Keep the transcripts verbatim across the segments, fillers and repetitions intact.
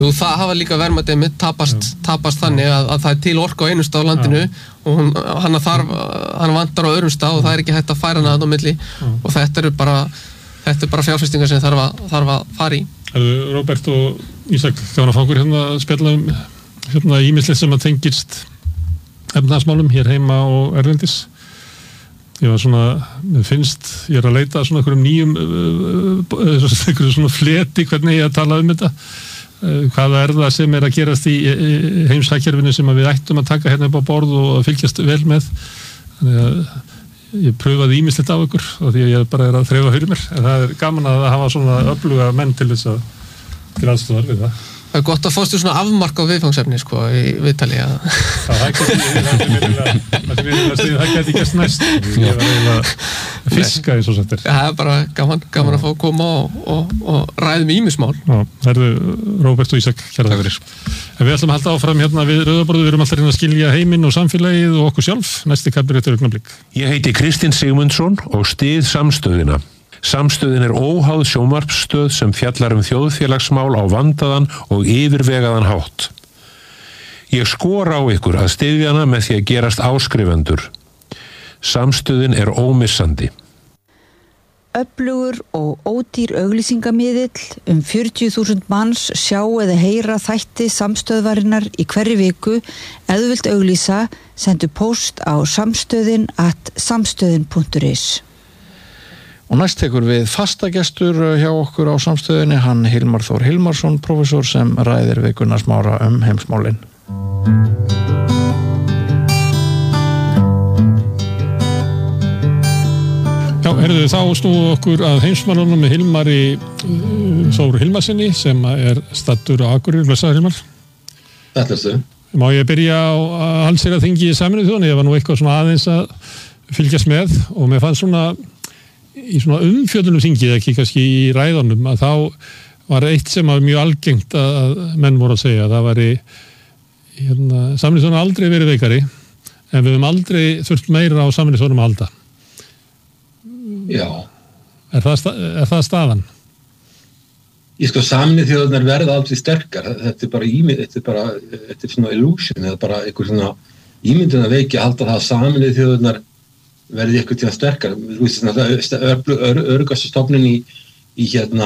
Jú, það hafa líka verðmætið mitt tapast, tapast þannig að, að það er til orka á einu stað á landinu Já. og hún, hann, þarf, hann vantar á öðrum stað og það er ekki hægt að færa hana þarna á milli Já. og þetta eru bara, þetta er bara fjárfestingar sem þarf að, þarf að fara í. Róbert og Ísak, gaman að fá okkur hérna að spjalla um hérna ýmislegt sem að tengist efnahagsmálum hér heima og erlendis. Ég var svona, mér finnst, ég er að leita svona einhverjum nýjum, einhverjum svona fleti hvernig ég að tala um þetta. Hvaða er það sem er að gerast í heimshagkerfinu sem við ættum að taka hérna upp á borð og fylgjast vel með. Þannig að ég pröfaði ýmislegt á ykkur og því að ég bara er að þreifa fyrir mér. En það er gaman að hafa svona öfluga menn til þess að til aðstofar við það. Það er gott að fástu svona afmark á viðfangsefni sko í viðtali að það geti það geti gæst næst ég var eiginlega fiska eins og settir. Það er bara gaman, gaman að fá að koma og, og, og ræðum ýmismál. Já, það eru Róbert og Ísak kæra fyrir. En við ætlum að halda áfram hérna við rauðaborðið, við erum alltaf reyna að skilja heiminn og samfélagið og okkur sjálf. Næsti kafli eftir augnablik. Ég heiti Kristinn Sigmundsson og styð Samstöðina. Samstöðin er óháð sjónvarpsstöð sem fjallar um þjóðfélagsmál á vandaðan og yfirvegaðan hátt. Ég skora á ykkur að styðja hana með því að gerast áskrifendur. Samstöðin er ómissandi. Öflugur og ódýr auglýsingamiðill um fjörutíu þúsund manns sjá eða heyra þætti Samstöðvarinnar í hverri viku. Ef þú vilt auglýsa, sendu póst á samstöðin at samstöðin punktur is. Og næst tekur við fastagestur hjá okkur á Samstöðinni, hann Hilmar Þór Hilmarsson, prófessor sem ræðir við Gunnar Smára um heimsmálin. Já, heyrðu, þá snúum okkur að heimsmálunum með Hilmari Þór Hilmarsinni sem er staddur á Akureyri. Blessaður Hilmar. Þetta er stu. Má ég byrja á allsherjarþingi í Sameinuðu þjóðanna? Ég var nú eitthvað svona aðeins að fylgjast með og mér fannst svona í svona umfjöllunum þingið, ekki kannski í ræðunum, að þá var eitt sem var mjög algengt að menn voru að segja, það væri hérna, Sameinuðu þjóðanna aldrei verið veikari en við höfum aldrei þurft meira á Sameinuðu þjóðanna að halda. Já. Er það, er það staðan? Ég sko, Sameinuðu þjóðirnar verða aldrei sterkar, þetta er bara ímynd, þetta er bara, þetta er svona illusion, eða bara einhver svona ímyndun að veiki að halda það að Sameinuðu þjóðirnar verði eitthvað til að sterkar. Þú veist svona öryggastofnun í, í hérna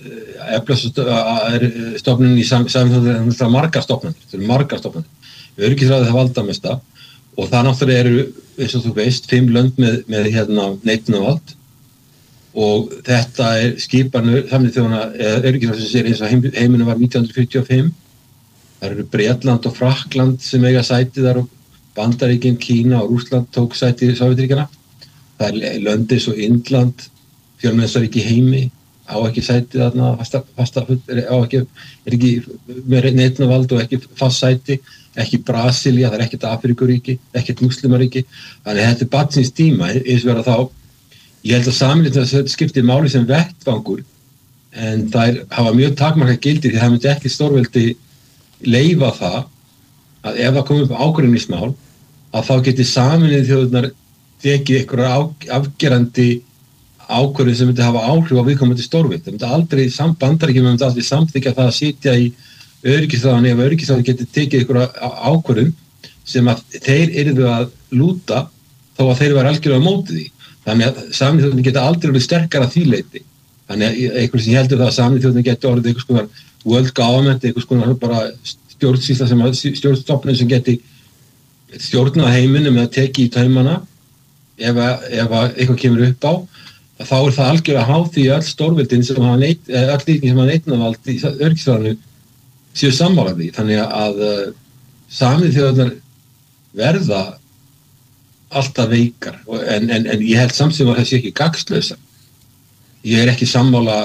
eflastofnun í Sameinuðu þjóðirnar margar stofnanir, þetta eru margar stofnanir. Öryggisráðið það valdamesta og það náttúrulega eru, eins og þú veist, fimm lönd með, með hérna neitunarvald og þetta er skipanur Sameinuðu þjóðanna, eða öryggisráðsins er eins og heim, heiminu var nítján hundruð fjörutíu og fimm. Það eru Bretland og Frakkland sem eiga sæti þar og Bandaríkin, Kína og Rússland tók sæti í Sovétríkjana. Það er löndis og Indland, fjölmennsstaríki heimi, á ekki sæti þarna, fasta, fasta, á ekki, er ekki með neitunarvald og ekki fast sæti, ekki Brasilia, það er ekkert Afríkuríki, ekkert Múslimaríki. Þannig að þetta er barnsins tíma, eins og vera þá, ég held að Sameinuðu þjóðirnar skiptir máli sem vettvangur, en þær hafa mjög takmarkað gildi því það myndi ekki stórveldi leyfa það að ef það kom upp ágreiningsmál að þá geti Sameinuðu þjóðirnar tekið einhverja afgerandi ákvörðun sem myndi hafa áhrif á viðkomandi stórveldi. Það myndi aldrei, Bandaríkjunum myndi aldrei samþykkja það að sitja í öryggisráðinu ef öryggisráðið geti tekið einhverja ákvörðun sem að þeir yrðu að lúta þó að þeir væru algjörlega á móti því. Þannig að Sameinuðu þjóðirnar geta aldrei verið sterkara því leyti. Þannig að einhvers sem heldur það að Sameinuðu þjóðirnar geti orðið einhvers konar world government, einhvers konar bara stjórnsýsla sem stjórnstofnun sem geti stjórnað heiminum eða tekið í taumana ef, ef eitthvað kemur upp á, þá er það algjörlega háð því öll stórveldin sem hafa neitt, öll líkin sem hafa neitunarvald í öryggisráðinu séu sammála því. Þannig að uh, Sameinuðu þjóðirnar verða alltaf veikar en, en, en ég held samt sem að það sé ekki gagnslausar. Ég er ekki sammála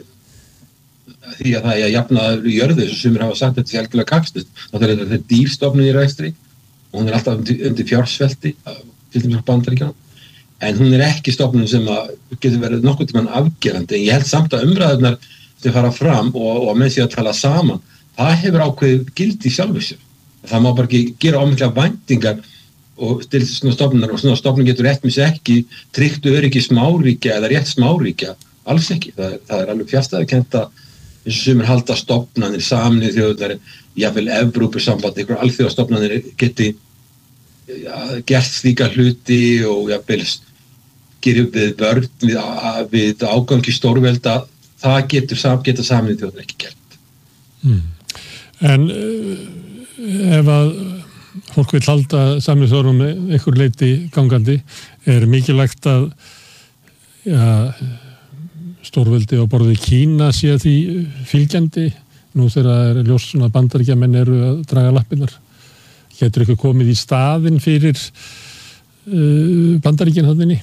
því að það er að jafna jörðu sem sumir hafa sagt að þetta sé algjörlega gagnslaust. Það er þetta dýrstofnun í rekstri og hún er alltaf undir, undir fjársvelti til dæmis á Bandaríkjunum, en hún er ekki stofnun sem að getur verið nokkuð tímann afgerandi. En ég held samt að umræðurnar sem fara fram og, og að menn sé að tala saman, það hefur ákveðið gildi í sjálfu sér. Það má bara ekki gera ómikla væntingar og til svona stofnunar og svona stofnun getur rétt með sér ekki tryggt öryggi smáríkja eða rétt smáríkja, alls ekki. Það, það er alveg fjárstæðukent að eins og sumir halda stofnanir, Sameinuðu þjóðirnar, jafnvel Evrópusamband, einhver alþjóðastofnanir geti ja, gert slíka hluti og jafnvel gerir við vörn við, við ágangi stórvelda, það getur geta Sameinuðu þjóðirnar ekki gert. Mm. En ef að fólk vil halda Sameinuðu þjóðunum með einhver leyti gangandi, er mikilvægt að ja, stórveldi á borði Kína sé því fylgjandi nú þegar það er ljós svona Bandaríkjamenn eru að draga lappirnar. Getur eitthvað komið í staðinn fyrir uh, Bandaríkin þarna?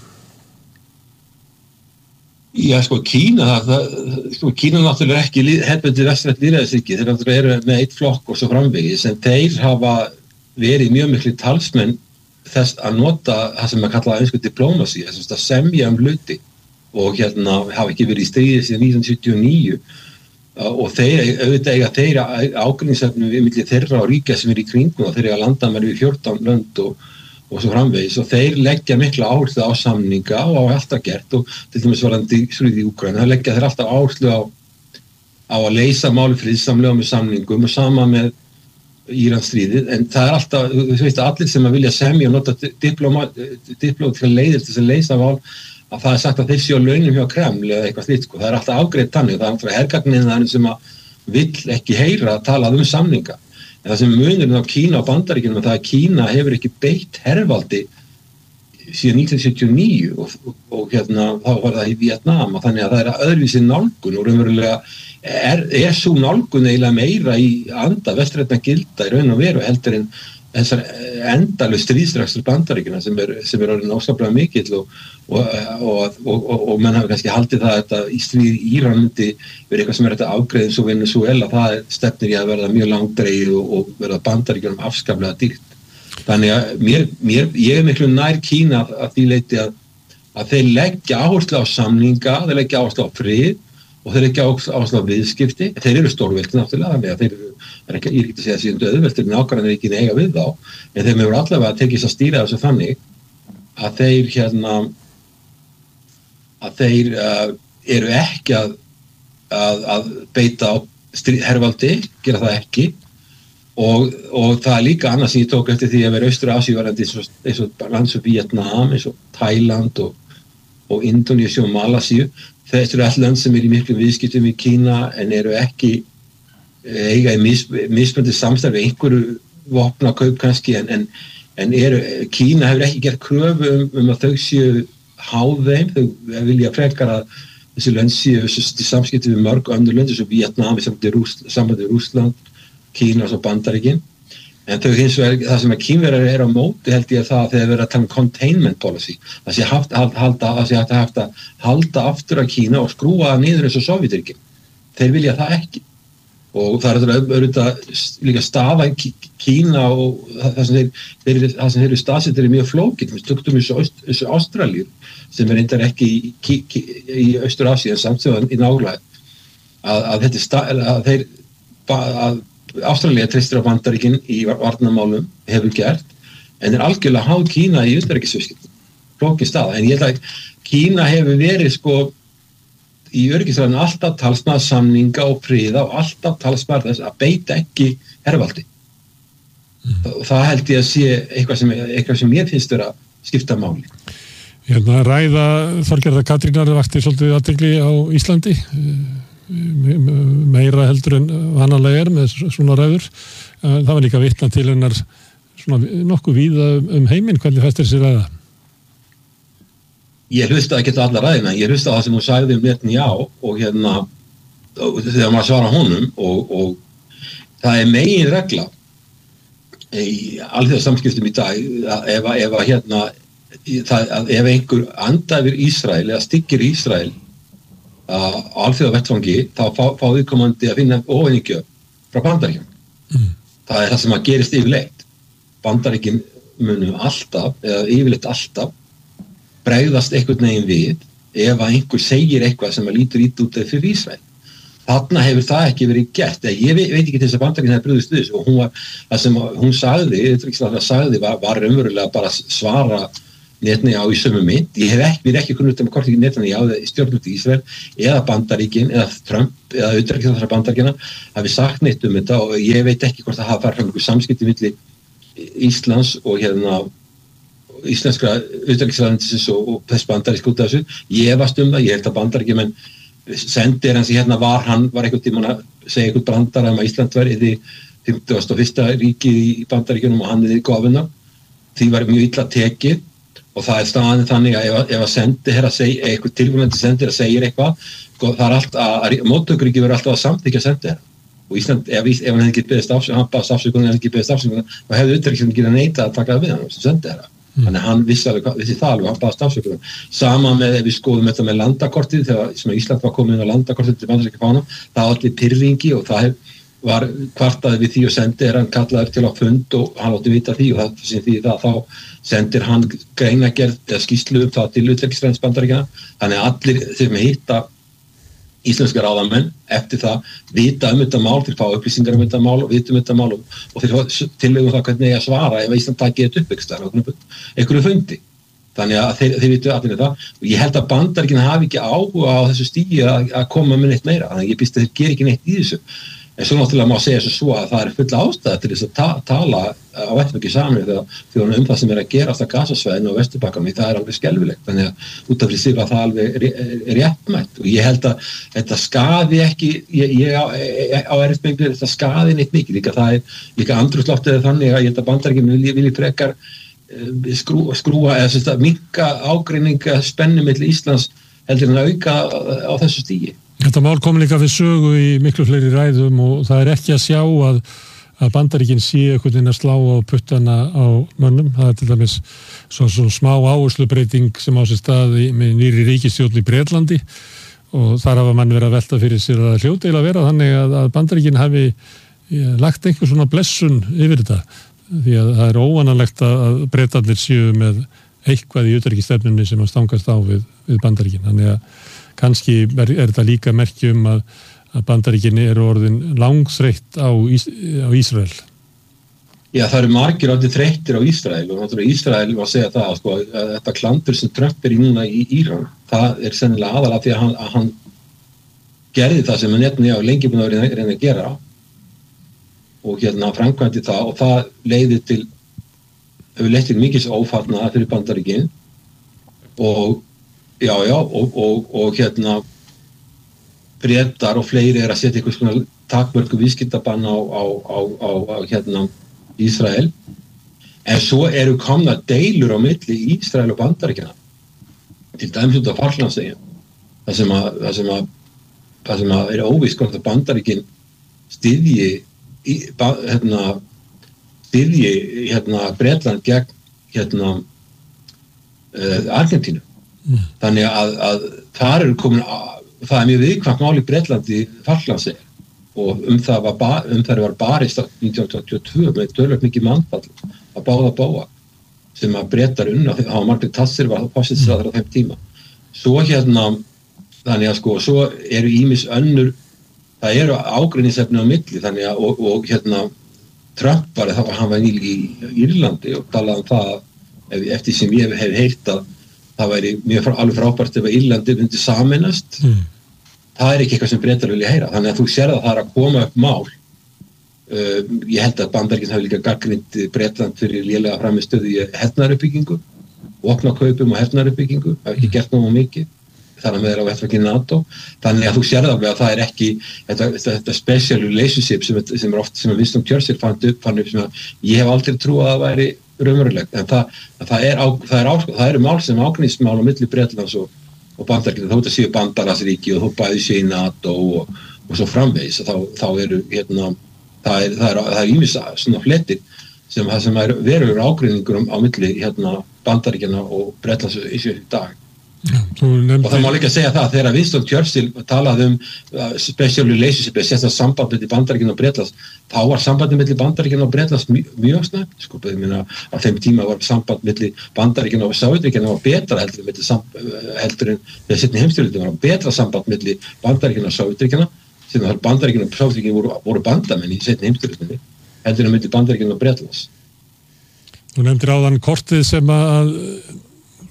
Já, sko, Kína, það, sko, Kína náttúrulega ekki hefðbundið vestrænt lýðræðisríki, þeir náttúrulega eru með eitt flokk og svo framvegis, en þeir hafa verið mjög miklu talsmenn þess að nota það sem að kalla einsku diplómasi, þess að semja um hluti og hérna hafa ekki verið í stríði síðan nítján hundruð sjötíu og níu og þeir, auðvitað eiga þeir ágreiningsefni við milli þeirra og ríkja sem er í kringum og þeir eiga landamæri við fjórtán lönd og, og svo framvegis og þeir leggja mikla áherslu á samninga og á alltaf gert og til dæmis varðandi stríðið í Úkraínu, það leggja þeir alltaf áherslu á, á að leysa máli friðsamlega með samningum og sama með Íransstríðið, en það er alltaf, þú veist, allir sem að vilja semja og nota diplómatíska leiðir til að leysa mál, að það er sagt að þeir séu á launum hjá Kreml eða eitthvað slíkt, sko. Það er alltaf afgreitt þannig, það er alltaf hergagninn sem að vill ekki heyra að tala um samninga. En það sem munurinn á Kína og Bandaríkjunum er það að Kína hefur ekki beitt hervaldi síðan nítján hundruð sjötíu og níu og, og, og hérna, þá var það í Víetnam og þannig að það er öðruvísi nálgun og raunverulega er, er svo nálgun eiginlega meira í anda vestrænna gilda í raun og veru heldur en þessar endalu stríðsrekstur Bandaríkjuna sem er, sem er orðin óskaplega mikill og, og, og, og, og, og menn hafa kannski haldið það að í stríð Íran myndi verið eitthvað sem er þetta afgreiðin svo Venezuela, það stefnir í að verða mjög langdregið og, og verða Bandaríkjunum afskaplega dýrt. Þannig að mér, mér, ég er miklu nær Kína að því leyti að, að þeir leggja áherslu á samninga, þeir leggja áherslu á frið og þeir leggja áherslu á viðskipti. Þeir eru stórveldi náttúrulega, þannig að þeir eru, er ekki, ég er ekki að segja að síðan auðveldir nákvæmlega er ekki eiga við þá, en þeim hefur allavega tekist að stýra þessu þannig að þeir hérna, að þeir uh, eru ekki að, að, að beita á hervaldi, gera það ekki. Og, og það er líka annað sem ég tók eftir því að vera Austur-Asíu varandi eins og, eins og land sem Víetnam, eins og Thailand og, og Indonési og Malasíu. Þessu eru all lönd sem eru í miklum viðskiptum í Kína en eru ekki eiga í mis, mismöndi samstarfi einhverju vopna kaup kannski en, en, en eru, Kína hefur ekki gert kröfu um, um að þau séu háð þeim, þau vilja frekar að þessi lönd séu í samskipti við mörg önnur lönd eins og Víetnam í sambandi við Rússland, Kína og Bandaríkin, en þau hins vegar, það sem að Kínverjar er á móti held ég það þegar verið að tala um containment policy, það sé haft að halda, það sé haft að halda aftur að Kína og skrúa það niður eins og Sovétríkin. Þeir vilja það ekki og það er auðvitað líka staða Kína og það sem þeir, þeir, það sem þeir eru staðsettir er mjög flókið, við stöktum þessu Ástralíu sem er reyndar ekki í, í Austur-Asíu en samtíðan í nálægð að, að þetta er stað, að þeir að Ástralía treystir á Bandaríkin í varnarmálum hefur gert, en er algjörlega háð Kína í utanríkisviðskiptum. Flókin staða, en ég held að Kína hefur verið sko í öryggisráðinu alltaf talsmaður samninga og friða og alltaf talsmaður þess að beita ekki hervaldi. Mm. Það held ég að sé eitthvað sem, eitthvað sem ég finnst vera skipta máli. Hérna ræða Þorgerðar Katrínar vakti svolítið athygli á Íslandi. Meira heldur en vanalega er með svona ræður. Það var líka vitna til hennar svona nokkuð víða um heiminn. Hvernig fæst þessi ræða? Ég hlusta ekki á alla ræðina, ég hlusta á það sem hún sagði um Netanyahu og hérna þegar maður svara honum og, og það er megin regla í alþjóðasamskiptum í dag að ef, ef að hérna það, að ef einhver andæfir Ísrael eða styggir Ísrael á alþjóðavettvangi þá fá, fá viðkomandi að finna óeiningju frá Bandaríkjum. Mm. Það er það sem að gerist yfirleitt. Bandaríkin munum alltaf, eða yfirleitt alltaf bregðast einhvern veginn við ef að einhver segir eitthvað sem að lítur ít út fyrir Ísrael. Þarna hefur það ekki verið gert. Ég veit, veit ekki til þess að Bandaríkin hefði brugðist við þessu og hún var, það sem hún sagði, það sagði var, var umverulega bara svara Netanyahu í sömu mynd. Ég hef ekki, við ekki kunnugt um hvort ekki Netanyahu eða stjórnvöld í Ísrael eða Bandaríkin eða Trump eða utanríkisráðherra Bandaríkjanna hafi sagt neitt um þetta og ég veit ekki hvort það hafa farið fram einhver samskipti milli Íslands og hérna íslenskra utanríkisráðuneytisins og, og þess bandarísk út af þessu. Ég efast um það, ég held að Bandaríkjamenn sendir hans í hérna var, hann var einhvern tímann að segja einhvern brandara um að Ísland var í fimmtugasta og fyrsta ríkið í Bandaríkjunum og hann er í gofuna. Því var mjög illa tekið og það er staðan þannig að ef, ef að sendi hér að segja, eitthvað tilvíðandi sendir að segja eitthvað, sko, það er alltaf að móttökuríki verður alltaf að samþykja sendi hér og Ísland, ef, ef hann hefði ekki beðist afsökunar, hann baðast afsökunar, hann hefði ekki beðist afsökunar, þá hefði utanríkisráðuneytið ekki neitað að taka það við hann sem sendi hér. Mm. Þannig að hann vissi, alveg, vissi það alveg, hann baðast afsökunar. Sama með ef við skoðum þetta með landakortið, þegar sem Ísland var komið inn á landakortið til bandaríska fána, það var allir pirringi og það hef, var kvartaði við því og sendir hann kallaður til á fund og hann átti vita því og það sem því það þá sendir hann greinagerð eða skýrslu um það til utanríkisráðuneytis Bandaríkjanna. Þannig að allir þeim hitta íslenska ráðamenn eftir það vita um þetta mál, þeir fá upplýsingar um þetta mál og vita um þetta mál og, og þeir fá tillögum það hvernig ég að svara ef Ísland takið þetta upp einhverju fundi. Þannig að þeir, þeir vitu allir þetta og ég held að Bandaríkjanna hafi ekki áhuga á þessu stígi að, að koma með neitt meira. Þannig að ég býst að þeir gera ekki neitt í þessu. En svo náttúrulega má segja svo að það er full ástæða til þess að ta tala á vettvangi Sameinuðu þjóðanna um það sem er að gerast á Gazasvæðinu og Vesturbakkanum, það er alveg skelfilegt. Þannig að út af því sig að það alveg er réttmætt og ég held að þetta skaði ekki, ég, ég á, á erfiðsmengur þetta skaði neitt mikið, líka það er líka andrúmsloftið þannig að ég held að Bandaríkin vilji, vilji frekar skrú, skrúa eða minnka ágreininga spennu milli Íslands heldur en að auka á þessu stígi. Þetta mál kom líka við sögu í miklu fleiri ræðum og það er ekki að sjá að, að Bandaríkin sé einhvern veginn að slá á puttana á mönnum. Það er til dæmis svo, svo smá áherslubreiting sem á sér stað í, með nýri ríkisstjórn í Bretlandi og þar hafa mann verið að velta fyrir sér að hljóta eiginlega vera þannig að, að Bandaríkin hafi ja, lagt einhver svona blessun yfir þetta því að það er óvanalegt að Bretarnir séu með eitthvað í utanríkisstefnunni sem að stangast á við, við Bandaríkin. Þannig að kannski er, er þetta líka merki um að, að Bandaríkinni eru orðin langþreytt á, Ís, á Ísrael. Já, það eru margir orðin þreyttir á Ísrael og náttúrulega Ísrael var að segja það sko, að þetta klandur sem Trump er í núna í Íran, það er sennilega aðalega því að hann, að hann gerði það sem hann Netanyahu lengi búin að reyna að gera og hérna framkvæmdi það og það leiði til, hefur leitt til mikils ófarnaðar fyrir Bandaríkin og Já, já, og, og, og hérna Bretar og fleiri er að setja einhvers konar takmörku viðskiptabann á, á, á, á, á hérna Ísrael. En svo eru komna deilur á milli Ísrael og Bandaríkjanna. Til dæmis út af Falklandseyjum. Það sem að, það sem að, það sem að er óvíst hvort að Bandaríkin styðji, hérna, styðji hérna Bretland gegn hérna uh, Argentínu. Mm. Þannig að, að þar eru komin að, það er mjög viðkvæmt mál í Bretlandi Falklandseyjum og um það var, ba, um það var barist nítján hundruð áttatíu og tvö með tölvöld mikið mannfall að báða báa sem að Bretar unna, það var Margaret Thatcher var forsætisráðherra á þeim tíma. Svo hérna, þannig að sko, svo eru ýmis önnur, það eru ágreiningsefni á milli, þannig að og, og hérna Trump var, það var hann var í, í Írlandi og talaði um það eftir sem ég hef heyrt að það væri mjög frá, alveg frábært ef að Írlandi myndi sameinast. Mm. Það er ekki eitthvað sem Bretar vilja heyra. Þannig að þú sér að það er að koma upp mál. Uh, ég held að Bandaríkin hafi líka gagnrýnt Bretland fyrir lélega framistöðu í hernaðaruppbyggingu, vopnakaupum og hernaðaruppbyggingu. Það er ekki gert náma mikið. Þar að meðal á vettvangi NATO. Þannig að þú sér það að það er ekki þetta, þetta, þetta special relationship sem, sem er oft sem að Winston Churchill fann upp, fann upp sem að ég hef aldrei trúið að það væri raunverulegt, en það, það, er á, það, er á, það eru mál sem ágreiningsmál á milli Bretlands og, og Bandaríkjanna, þá þetta séu bandalagsríki og þá bæði séu í NATO og, og svo framvegis, þá, þá eru hérna, það er, það er, það er ýmis svona fletir sem, sem er verulegur ágreiningur á milli hérna, Bandaríkjanna og Bretlands í þessu dag. Ja, og það má líka segja það að þegar Winston Churchill talaði um uh, special relationship eða sérstaklega samband milli Bandaríkjanna og Bretlands, þá var sambandið milli Bandaríkjanna og Bretlands mjög, mjög snöggt, sko, ég meina á þeim tíma var samband milli Bandaríkjanna og Sovétríkjanna var betra heldur en heldur en þegar seinni heimsstyrjöldin var betra samband milli Bandaríkjanna og Sovétríkjanna, sem þar Bandaríkjanna og Sovétríkjanna voru, voru bandamenn í seinni heimsstyrjöldinni, heldur en milli Bandaríkjanna og Bretlands. Þú nefndir áðan kortið sem að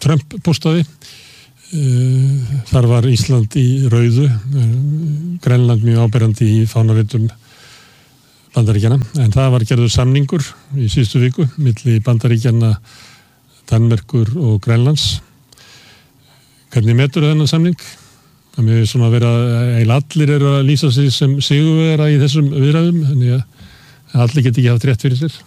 Trump postaði. Þar var Ísland í rauðu, Grænland mjög áberandi í fánaritum Bandaríkjanna, en það var gerður samningur í síðustu viku milli Bandaríkjanna, Danmerkur og Grænlands. Hvernig metur þennan samning? Það með svona vera, eiginlega allir eru að lýsa sig sem sigurvegara í þessum viðræðum, þannig að allir geti ekki haft rétt fyrir sér.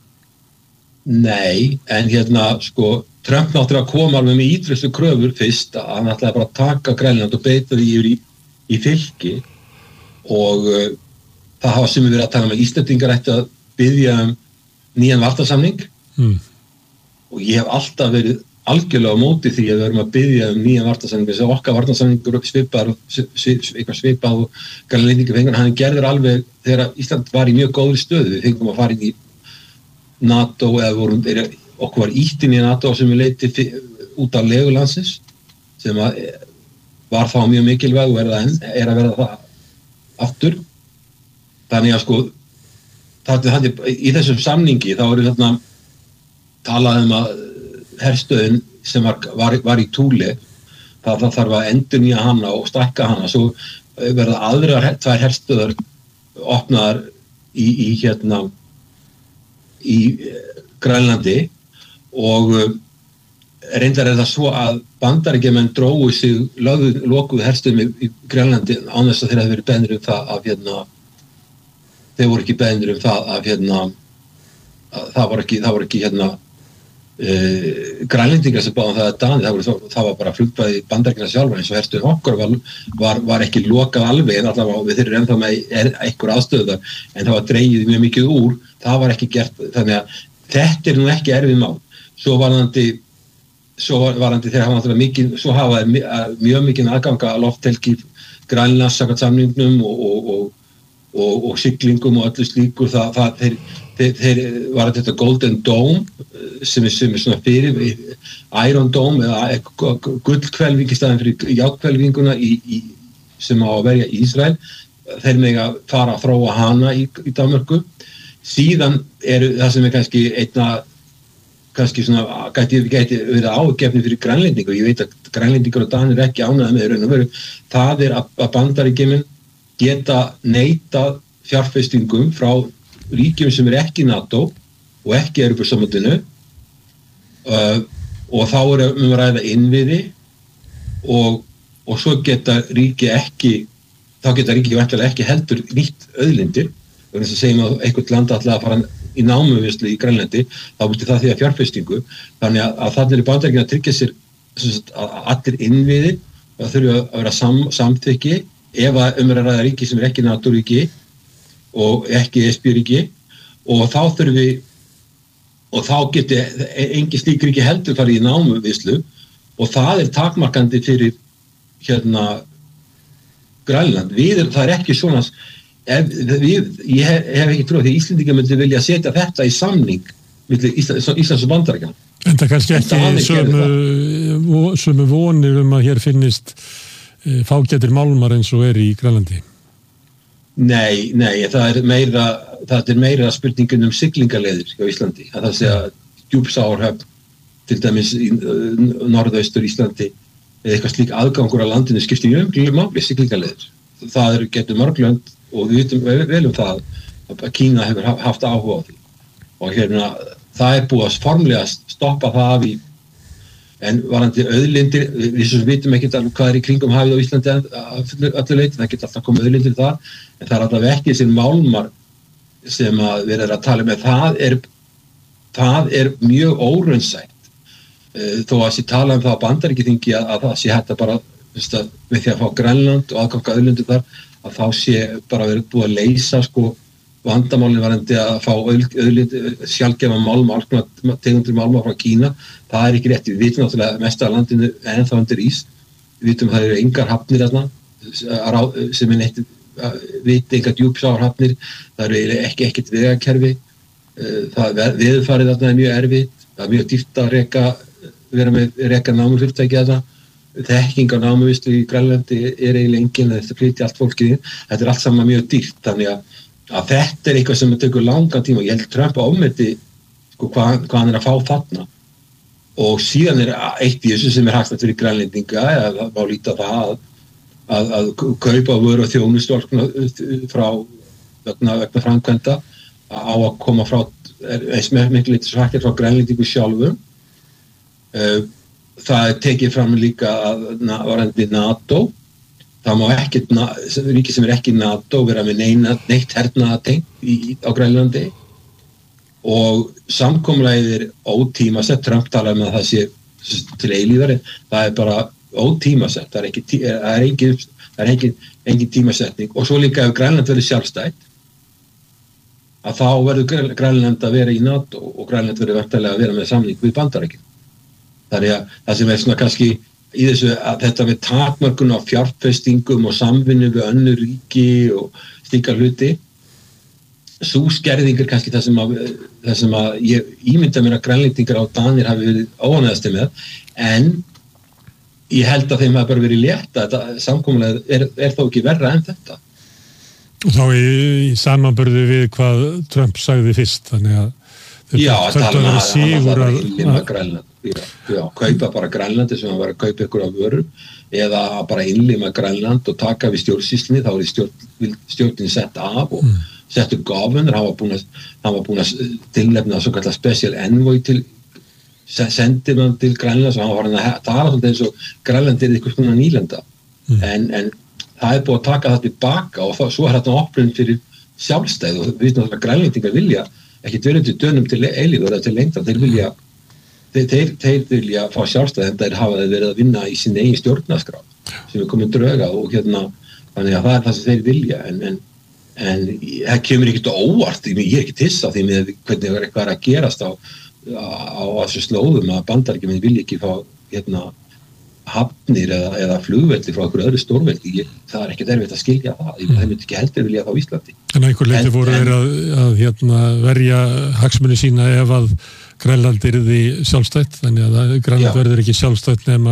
Nei, en hérna, sko, Trump náttúrulega að koma alveg með ítrustu kröfur fyrst að hann ætlaði bara að taka Grænland og beita því yfir í, í fylki og uh, það hafa sumir verið að tala með Íslendingar ætti að biðja um nýjan varnarsamning mm. og ég hef alltaf verið algjörlega á móti því að við erum að biðja um nýjan varnarsamning þess að okkar varnarsamningur svipar eitthvað svipað og Grænlendingar fengur, hann gerður alveg þegar Ísland var í mjög góðri stöðu, við fengum að fara inn í NATO eða vorum, okkur var ítt inn í NATO sem við leiti út af legulandsins sem að var þá mjög mikilvæg og er að, er að verða það aftur þannig að sko það, það, í þessum samningi þá eru þarna talað um að herstöðin sem var, var, var í Túle það, það þarf að endurnýja hana og stækka hana svo verða aðrar tvær herstöðar opnaðar í, í hérna í Grænlandi og reyndar er það svo að Bandaríkjamenn drógu sig lögðu, lokuðu herstöðum í, í Grænlandi án þess að þeir hafi verið beðnir um það af hérna þeir voru ekki beðnir um það af hérna það var ekki, það var ekki hérna Uh, grænlendingar sem báðum það að Dani það, voru, það var bara flugfræði Bandaríkjanna sjálfur eins og herstöðin okkur var, var, var ekki lokað alveg en allavega við þeir eru ennþá með einhver aðstöðar en það var dregið mjög mikið úr það var ekki gert þannig að þetta er nú ekki erfið mál svo varðandi svo varðandi þegar hafa náttúrulega mikið svo hafa mjög mikið aðganga að lofthelgi Grænlands samkvæmt samningnum og, og, og, og, og siglingum og öllu slíku það, það þeir Þeir, þeir var þetta Golden Dome sem er, sem er svona fyrir Iron Dome eða gullhvelfing í staðin fyrir járnhvelfinguna í, í, sem á að verja í Ísrael þeir mega fara að þróa hana í, í Danmörku síðan eru það sem er kannski einna kannski svona gæti, gæti verið ágefni fyrir Grænlendingur ég veit að Grænlendingur og Danir er ekki ánægðir með raun og veru það er að, að Bandaríkjamenn geta neitað fjárfestingum frá ríkjum sem er ekki NATO og ekki Evrópusambandinu uh, og þá er um að ræða innviði og, og svo geta ríki ekki þá geta ríki væntanlega ekki heldur nýtt auðlindir þannig að segjum að eitthvað land ætla að fara í námuvinnslu í Grænlandi þá búti það því að fjárfestingu þannig að, að þannig er Bandaríkjamenn að tryggja sér sagt, að allir innviði það þurfa að vera sam, samþykki ef að um að ræða ríki sem er ekki NATO ríki og ekki E S B-ríki og þá þurfum við og þá geti engin slík ríki heldur farið í námuvinnslu og það er takmarkandi fyrir hérna Grænland. Við, það er ekki svona ef, við, ég hef, hef ekki trúið því Íslendingar myndi vilja setja þetta í samning milli Íslands, Íslands og Bandaríkjanna. En það kannski ekki sömu, sömu vonir um að hér finnist fágætir málmar eins og er í Grænlandi. Nei, nei, það er meira það er meira spurningin um siglingaleiðir hjá Íslandi, að það sé að Djúpsárhöfn til dæmis í norðaustur Íslandi eða eitthvað slík aðgangur að landinu skiptir mjög máli siglingaleiðir. Það eru getur mörglönd og við vitum vel um það að Kína hefur haft áhuga á því og hérna það er búið að formlega stoppa það af í en varandi auðlindir, við sem vitum ekki hvað er í kringum hafið á Íslandi allir leiti, það geta alltaf komið auðlindir þar en það er alltaf ekki þessi málmar sem að við erum að tala með það er, það er mjög óraunsætt þó að sé tala um það á Bandaríkjaþingi að, að það sé hægt að bara að, með því að fá Grænland og aðganga auðlindir þar að þá sé bara verið búið að leysa sko vandamálinn varandi að fá auðlind sjálfgefa málma, tegundir málma frá Kína, það er ekki rétt við vitum náttúrulega mest af landinu en þá undir ís við vitum að það eru engar hafnir þarna sem er neitt viti engar djúpsárhafnir það eru ekki ekkert vegakerfi það veðurfarið þarna er mjög erfitt það er mjög dýrt að reka vera með reka námufyrirtæki þarna þekking á námuvinnslu í Grænlandi er eiginlega engin þetta flytja allt fólkið inn þetta er allt saman mjög dýrt þannig að að þetta er eitthvað sem tekur langan tíma og ég held Trump ámeti sko, hvað, hvað hann er að fá þarna og síðan er eitt í þessu sem er hagstætt fyrir grænlendinga eða má líta það að, að, að kaupa vöru og þjónustu frá vegna, vegna framkvæmda á að koma frá eins með miklu litur svakkir frá grænlendingu sjálfum. Það er tekið fram líka að varandi NATO, það má ekkert ríki sem er ekki NATO vera með neina, neitt hernaðartengt á Grænlandi og samkomulagið er ótímasett, Trump talaði með að það sé til eilífari, það er bara ótímasett, það er ekki, það er engin, það er engin, engin tímasetning og svo líka ef Grænland verður sjálfstætt að þá verður Grænland að vera í NATO og Grænland verður væntanlega að vera með samning við Bandaríkin. Þannig að það sem er svona kannski í þessu að þetta með takmörkun á fjárfestingum og samvinnu við önnur ríki og slíka hluti, sú skerðing er kannski það sem að, það sem að ég ímynda mér að Grænlendingar á Danir hafi verið óánægðasti með, en ég held að þeim hafi bara verið létta, þetta samkomulega er, er þó ekki verra en þetta. Þá í, í samanburði við hvað Trump sagði fyrst, þannig að Já, þetta tala um verið að sigur hann að, innlima Grænland, já, já, kaupa bara Grænlandi sem hann var að kaupa ykkur af vöru eða bara innlima Grænland og taka við stjórnsýslunni, þá er stjórn, stjórnin sett af og mm. settu governor, hann var búin að, hann var búin að tilnefna svo kallar special envoy til sendir mann til Grænland og hann var hann að tala svolítið eins og Grænland er eitthvað svona nýlenda mm. en, en það er búið að taka það tilbaka og þá, svo er þetta opnun fyrir sjálfstæð og við náttúrulega Grænlendingar vilja ekki dölum til dönum til eilífur eða til lengta, þeir vilja þeir, þeir, þeir vilja fá sjálfstæð en þeir hafa þeir verið að vinna í sín eigin stjórnarskrá sem er komin drauga og hérna þannig að það er það sem þeir vilja en, en, en það kemur ekkert óvart ég er ekki tissa því með hvernig það er eitthvað að gerast á, á, á þessu slóðum að Bandaríkjamenn vilja ekki fá hérna hafnir eða, eða flugvelli frá einhverju öðru stórveldi, það er ekki erfitt að skilja það, ég myndi ekki heldur vilja það á Íslandi. En einhver leiti voru þeir að, að hérna, verja hagsmuni sína ef að Grænland yrði sjálfstætt, þannig að Grænland Já. verður ekki sjálfstætt nema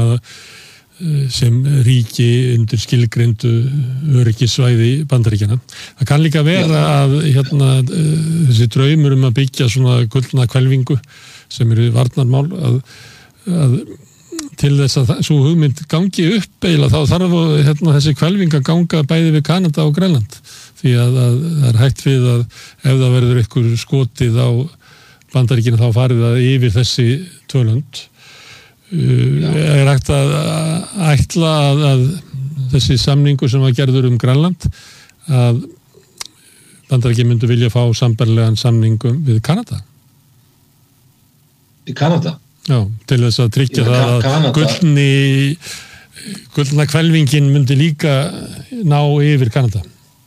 sem ríki undir skilgreindu öryggissvæði Bandaríkjanna. Það kann líka vera Já. að hérna, þessi draumur um að byggja svona gullna hvelfingu sem eru varnarmál að, að til þess að svo hugmynd gangi upp eiginlega þá þarf hérna, þessi hvelfing að ganga bæði við Kanada og Grænland því að, að það er hægt við að ef það verður einhver skotið á Bandaríkina þá farið það yfir þessi tvö lönd uh, er hægt að ætla að, að þessi samningu sem var gerður um Grænland að Bandaríkin myndu vilja fá sambærilegan samningum við Kanada Í Kanada? Já, til þess að tryggja Já, það að gullni gullna hvelfingin myndi líka ná yfir Kanada.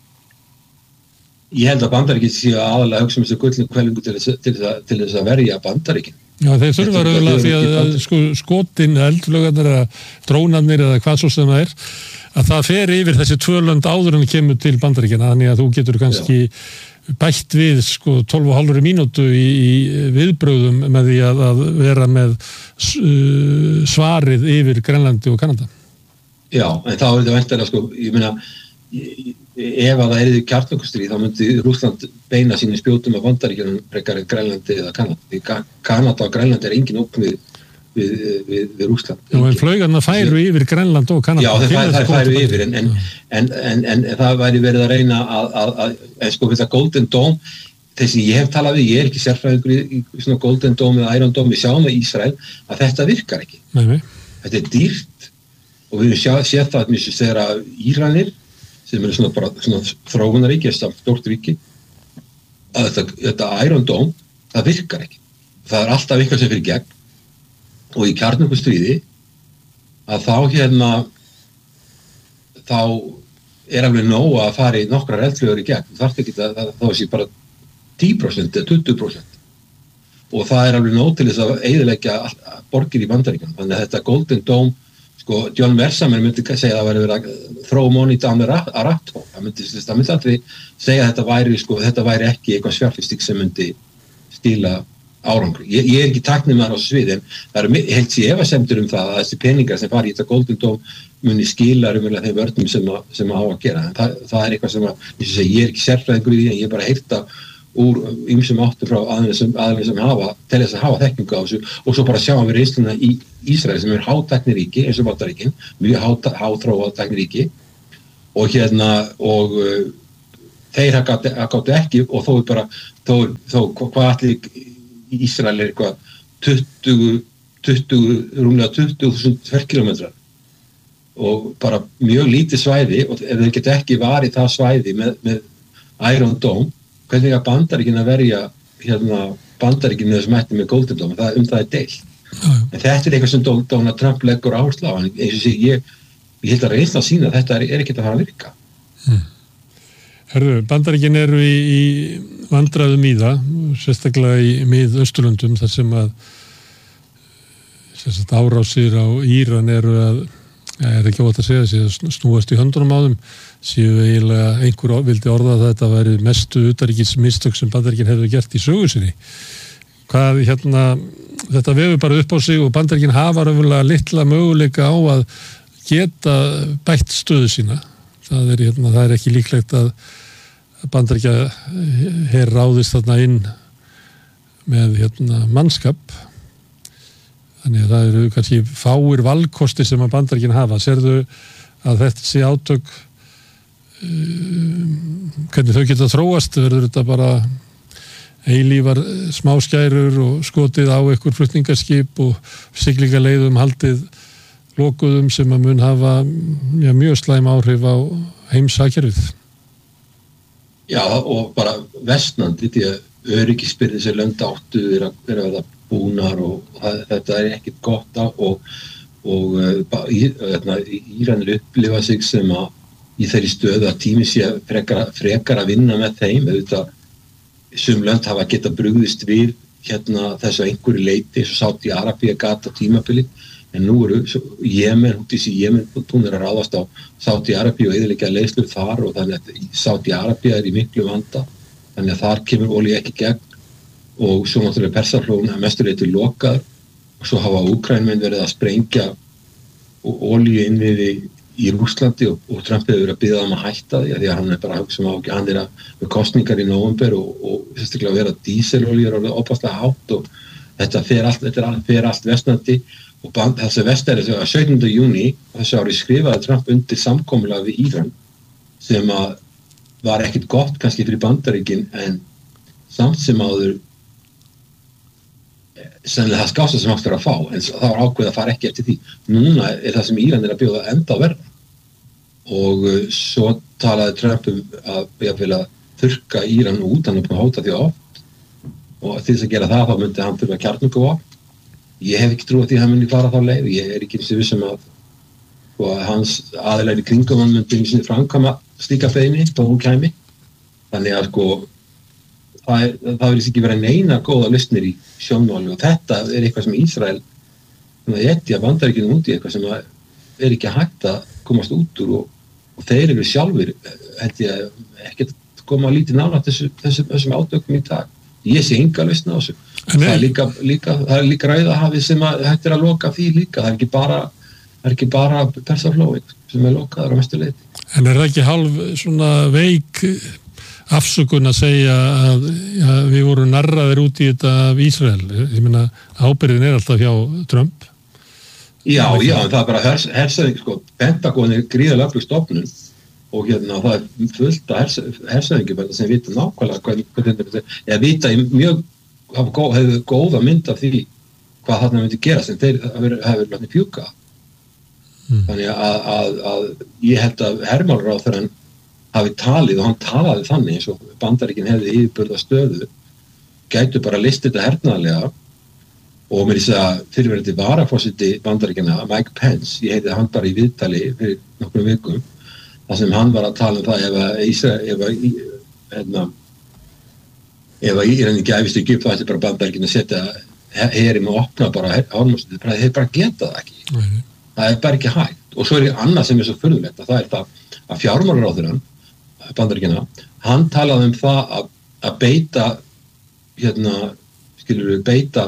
Ég held að Bandaríkin séu aðalega hugsa um þessu gullnu hvelfingu til þess, til, þess, til þess að verja Bandaríkin. Já, þeir þurfa raunlega því að, að sko, skotin, eldflögarnir eða drónarnir eða hvað svo sem það er, að það fer yfir þessi tvö lönd áður en kemur til Bandaríkina, þannig að þú getur kannski Já. bætt við sko tólf og hálfri mínútu í, í viðbrögðum með því að, að vera með uh, svarið yfir Grænlandi og Kanada. Já, en þá er þetta væntanlega sko, ég meina, ef að það er í kjarnorkustríð þá myndi Rússland beina sínu spjótum af Bandaríkjunum frekar en Grænlandi eða Kanada. Því Kanada og Grænlandi er engin ógn við, við, við, við Rússland. Já, en flaugarna færu yfir Grænland og Kanada. Já, það, það færu yfir, en, en, en, en, en það væri verið að reyna að, að, að, að sko við það Golden Dome, þessi ég hef talað við, ég er ekki sérfræðingur í, í svona Golden Dome eða Iron Dome, við sjáum með Ísrael að þetta virkar ekki. Nei, nei. Þetta er dýrt og við höfum séð það að mér sem segir að Íranir, sem eru svona bara svona þróunaríki, eða stórt ríki, að þetta, þetta Iron Dome, það virkar ekki. Það er alltaf eitthvað sem fyrir gegn og í kjarnorkustríði að þá hérna þá er alveg nóg að fara í nokkrar eldflaugar í gegn. Það þarf ekki að þá sé bara tíu prósent eða tuttugu prósent og það er alveg nóg til þess að eyðileggja borgir í Bandaríkjunum. Þannig að þetta Golden Dome, sko, John Mersamer myndi segja að það væri verið að throw money down the rat hole. Það myndi, það myndi aldrei segja að þetta væri, sko, þetta væri ekki eitthvað fjárfesting sem myndi stíla árangur. Ég, ég er ekki tæknimaður á þessu sviði, en það eru heilt sér efasemtur um það að þessi peningar sem fari í þetta Golden Dome muni skila umverulega þeim vörnum sem, a, sem að á að gera. En það, það er eitthvað sem að, ég, segi, ég er ekki sérfræðingur í því, en ég er bara heyrt að úr ýmsum áttum frá aðeins sem, aðeins sem hafa til þess að hafa þekkingu á þessu og svo bara sjáum við reynsluna í Ísrael sem er hátækniríki eins og Bandaríkin, mjög háþróað tækniríki og hérna og uh, þeir gátu ekki og þó er bara þó, þó hvað allir Ísrael er eitthvað tuttugu, tuttugu, rúmlega tuttugu þúsund ferkílómetrar og bara mjög lítið svæði og ef þeir geta ekki varið það svæði með, með Iron Dome, hvernig að Bandaríkin að verja hérna Bandaríkin með þessum hætti með Golden Dome, það, um það er deilt. En þetta er eitthvað sem Donald Trump leggur áherslu á, en eins og sé ég, ég held að reynsla að sína að þetta er, er ekki að fara að virka. Hmm. Herðu, Bandaríkin eru í, í vandræðum í það, sérstaklega í Mið-Austurlöndum, þar sem að sem árásir á Íran eru að er ekki óvægt að segja þessi snúast í höndunum á þeim séu eiginlega einhver vildi orða að þetta væri mestu utanríkismistök sem Bandaríkin hefur gert í sögu sinni. Hvað hérna þetta vefur bara upp á sig og Bandaríkin hafa raunverulega litla möguleika á að geta bætt stöðu sína. Það er, hérna, það er ekki líklegt að Bandaríkja her ráðist þarna inn með hérna, mannskap. Þannig að það eru kannski fáir valkosti sem að Bandaríkin hafa. Sérðu að þetta sé átök um, hvernig þau geta þróast, verður þetta bara eilífar smáskærur og skotið á einhver flutningaskip og siglingaleiðum haldið lokuðum sem að mun hafa já, mjög slæm áhrif á heimsakjörfið. Já, og bara vestnandi því að öryggisbyrði sem lönd áttu er að vera búnar og það, þetta er ekkert gott á og, og uh, Íranir upplifa sig sem að í þeirri stöðu að tími sé frekar, frekar að vinna með þeim auðvitað sum lönd hafa geta brugðist við hérna þessu einhverju leiti eins og Sádi Arabía gat á tímabili en nú eru Jemen, út í þessi Jemen hún er að ráðast á Sádi Arabíu og eyðileggja leiðslur þar og þannig að Sádi Arabía er í miklu vanda þannig að þar kemur olíu ekki gegn og svo náttúrulega Persaflóun að mestu leyti lokað og svo hafa Úkraínmenn verið að sprengja olíu innviði í Rússlandi og, og Trump hefur verið að biðja um að hætta því að því að hann er bara að hugsa um að hann er að með kosningar í nóvember og, og sérstaklega að vera díselolíu er orðið opaslega hátt og þetta fer allt, þetta fer allt vestnandi og band, þessi vestæri að sautjánda júní þessu ári skrifaði Trump undir samkomulag við Íran sem að var ekkert gott kannski fyrir Bandaríkin en samt sem áður sennilega það skásta sem áttur að fá en það var ákveð að fara ekki eftir því núna er það sem Íran er að bjóða enda verða og uh, svo talaði Trump um að ég vil að þurrka Íran út hann er búin að hóta því oft og til þess að gera það þá myndi hann þurfa kjarnunguvopn ég hef ekki trú að því að hann myndi fara þá leið ég er ekki eins og vissum að og hans aðilegri kringum hann myndi einu sinni framkvæma slíka beiðni þá hún kæmi þannig að sko það, er, það verðist ekki vera neina góða lausnir í sjónmáli og þetta er eitthvað sem Ísrael etja Bandaríkjunum út í eitthvað sem er ekki hægt að komast út úr og, og þeir eru sjálfur held ég ekki að koma lítið nálægt þessu, þessu, þessum átökum í dag ég sé enga lausn á þessu það er líka, líka, það er líka ræðahafið sem að, hægt er að loka því líka það er ekki bara, það er ekki bara Persaflóin sem er lokaður á mestu leyti. En er það ekki hálf svona veik afsökun að segja að ja, við vorum narraðir út í þetta af Ísrael, ég meina ábyrgðin er alltaf hjá Trump. Já, já, en það er bara hers, hersæðing, sko, Pentagon er gríðarlega öflug stofnun og hérna það er fullt af hers, hersæðingjum sem vita nákvæmlega hvað, hvað eða vita í mjög hafa góð, hefur góða mynd af því hvað þarna myndi gerast en þeir hefur látið fjúka. Mm. Þannig að, að, að ég held að hermálráðherrann hafi talið og hann talaði þannig eins og Bandaríkin hefði yfirburða stöðu gætu bara listið þetta hernaðarlega og mér þess að fyrirverandi varaforseti Bandaríkina Mike Pence, ég heiti hann bara í viðtali fyrir nokkrum vikum þar sem hann var að tala um það ef að Ísrael ef að hérna ef að Íran gæfist ekki upp þá ætti bara Bandaríkin að setja herinn og opna bara hármúsið, þeir bara geta það ekki mm. það er bara ekki hægt og svo er annað sem er svo furðulegt að það er það að fjármálaráðherrann Bandaríkina, hann talaði um það að, að beita hérna, skilur við beita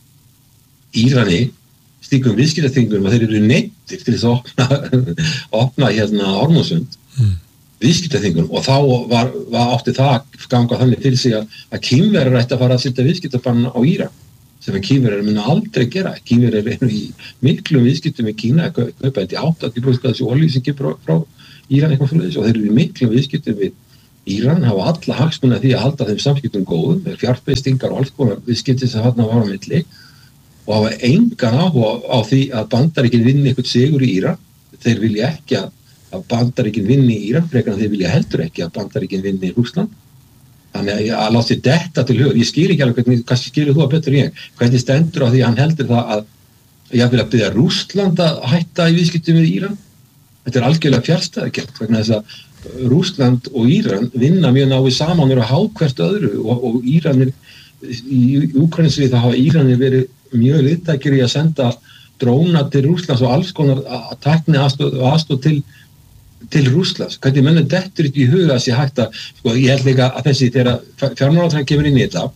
Írani slíkum viðskiptaþvingunum að þeir eru neyddir til þess að opna, opna hérna Hormuzsund mm. viðskiptaþvingunum og þá var, var átti það að ganga þannig fyrir sig að, að Kínverjar ætti að fara að setja viðskiptabann á Íran sem að Kínverjar muni aldrei gera. Kínverjar eru í miklum viðskiptum með Kína, kaupa þetta í áttatíu prósent þessi olíu sem kemur frá Íran eitthvað fyrir þessu og þeir eru í miklum viðskiptum við Íran, hafa alla hagsmuni því að halda þeim samskiptum góðum, með fjárfestingar og alls konar viðskipti sem þarna var á milli og hafa engan áhuga á því að Bandaríkin vinni eitthvað sigur í Íran. Þeir vilja ekki að, að Bandaríkin vinni í Íran, frekar en þeir vilja heldur ekki að Bandaríkin vinni í Rússland. Þannig að, að láta sér detta til hugur. Ég skil ekki alveg hvernig, kannski skilur þú að betur ég, hvernig stendur á því að hann heldur það að ég vil að byrja Rússland að hætta í viðskiptum við Íran. Þetta er algjörlega fjarstæðukennt vegna þess að Rússland og Íran vinna mjög náið saman og há hvert öðru og, og Íranir, í Úkraínu þá hafa Íranir verið mjög liðtækir í að senda dróna til Rússlands og alls konar að tækni aðstóð, aðstóð til, til Rússlands. Hvernig mennum dettur í huga að sé hægt að, sko, ég held líka að þessi þegar fjármálaráðherra kemur inn í þetta,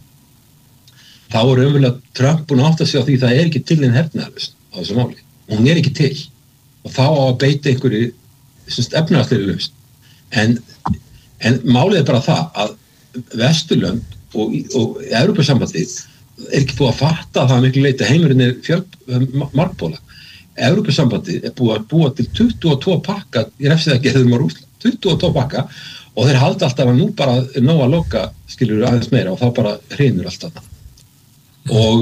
þá er umverulega Trump búin að átta sig á því það er ekki til en hernaðarlausn á þessu máli. Hún er ekki til og þá á að beita einhverju efnahagslegri lausn. En, en málið er bara það að Vesturlönd og, og Evrópusambandið er ekki búið að fatta að það miklu leyti að heimurinn er fjölb margbóla. Evrópusambandið er búið að búa til tuttugu og tvo pakka í refsiðagerðum á Rússland, tuttugu og tvo pakka og þeir halda alltaf að nú bara ná að loka skilur aðeins meira og þá bara hreinur allt annað. Og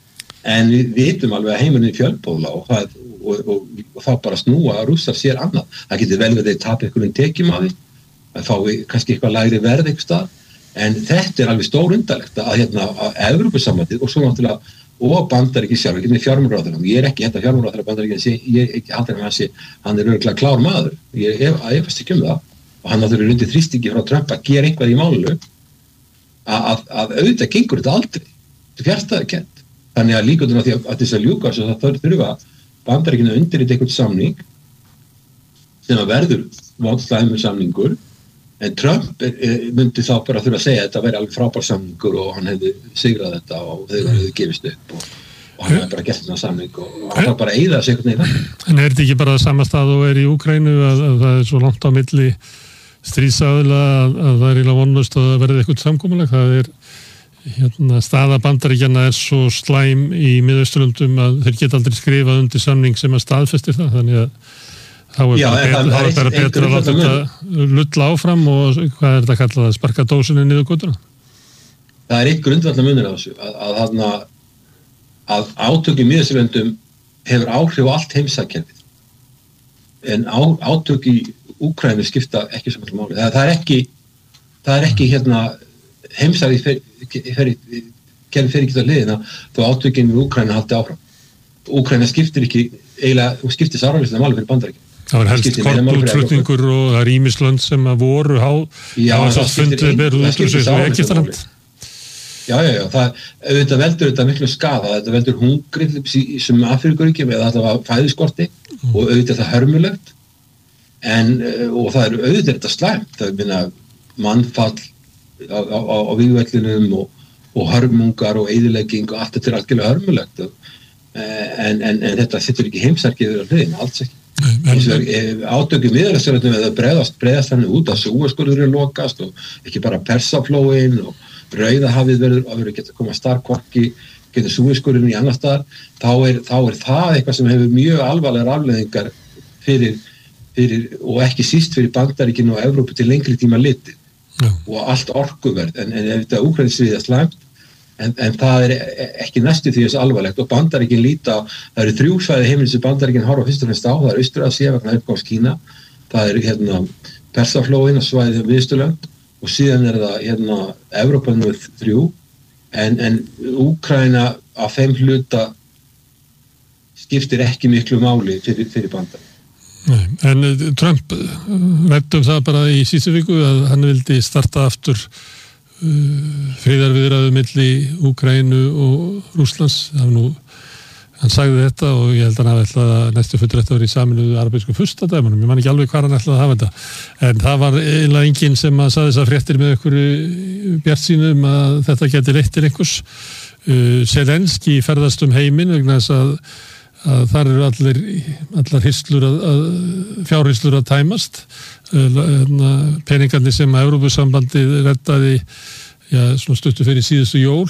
en við vitum alveg að heimurinn er fjölbóla og það Og, og, og þá bara snúa að rússar sér annað. Það getur vel við þeir tapa einhverjum tekjum af því, að fá við kannski eitthvað lægri verð einhver stað, en þetta er alveg stórundalegt að hérna að Evrópusambandið og svo náttúrulega og Bandaríkin sjálf, ekki með fjármálaráðherra. Ég er ekki hérna fjármálaráðherra Bandaríkin, ég er ekki haldur hann sé, hann er örugglega klár maður. Ég er efast ekki um það og hann náttúrulega er undir þrýstingi frá Trump að gera eitthvað í málinu að, að, að auðvitað gengur þetta aldrei. Þetta er fjarstæðukennt. Þannig að líkundum að því að þess að ljúka svo það þurfa Bandaríkinu undirrita einhvern samning sem að verður vondslæmur samningur en Trump er, er, myndi þá bara þurfa að segja að þetta væri alveg frábær samningur og hann hefði sigrað þetta og þeir hefði gefist upp og, og hann hefði bara gert þetta samning og hann þarf bara að eyða sig einhvern veginn. En er þetta ekki bara sama stað og er í Úkraínu að, að það er svo langt á milli stríðsaðila að, að það er ílega vonlaust að það verði eitthvað samkomulag? Það er hérna, staða Bandaríkjanna er svo slæm í Miðausturlöndum að þeir geta aldrei skrifað undir samning sem að staðfestir það, þannig að þá er Já, bara, bet, er bara betur að láta þetta lulla áfram og hvað er þetta kallað að sparka dósinni niður götuna? Það er eitt grundvallar munur á þessu að, að, að, að átök í Miðausturlöndum hefur áhrif á allt heimsækjörfið en á, átök í Úkraínu skipta ekki svo miklu máli. Það, það er ekki það er ekki hérna heimsækið fer, fer, kerfi fer ekki á hliðina þó átökin við Úkraínu haldi áfram. Úkraína skiptir ekki eiginlega, hún skiptir sáralislega máli fyrir Bandaríkin. Það var helst kornútflutningur og það er ýmislönd sem að voru há Já, það var svo fundið beruð út úr sig svo Egyptaland. Já, já, já, það auðvitað veldur þetta miklu skaða, þetta veldur hungrið sem Afríkuríkjum eða allavega fæðiskorti mm. og auðvitað það hörmulegt en og það er auðvitað þetta slæmt, það er minna mannfall á, á, á vígvellinum og, og hörmungar og eyðilegging og allt þetta er algjörlega hörmulegt og, en, en, en þetta sittur ekki heimsarkiður á hliðina, alls ekki. Átökum miðausturlöndum eða breiðast, breiðast hann út að Súesskurðurinn lokast og ekki bara Persaflóin og Rauðahafið verður að verður geta koma starfkvarki, geta Súesskurðurinn í annar staðar, þá er, þá er það eitthvað sem hefur mjög alvarlegar afleiðingar fyrir, fyrir og ekki síst fyrir Bandaríkinu og Evrópu til lengri tíma litið Já. Og allt orkuverð en, en ef þetta Úkraínustríðið er slæmt En, en það er ekki næstu því þessu alvarlegt og Bandaríkin líta, það eru þrjú svæði heimilin sem Bandaríkin horfa fyrst og fremst á, það er Austur-Asía vegna uppgangs Kína, það er hérna Persaflóin og svæðið Miðausturlönd og síðan er það hérna Evrópa númer þrjú en, en Úkraína á þeim hluta skiptir ekki miklu máli fyrir, fyrir Bandaríkin. Nei, en Trump ræddi um það bara í síðustu viku að hann vildi starta aftur friðarviðræðu milli Úkraínu og Rússlands það nú, hann sagði þetta og ég held að hann ætlaði að næstu fundur ætti að vera í Sameinuðu arabísku furstadæmunum, ég man ekki alveg hvað hann ætlaði að hafa þetta en það var eiginlega enginn sem að sagði þess að fréttir með einhverju bjartsýnum að þetta geti leitt til einhvers uh, Zelenski ferðast um heiminn vegna þess að að þar eru allir, allar hyslur að, að fjárhyslur að tæmast. Peningarnir sem að Evrópusambandið reddaði já, svona stuttu fyrir síðustu jól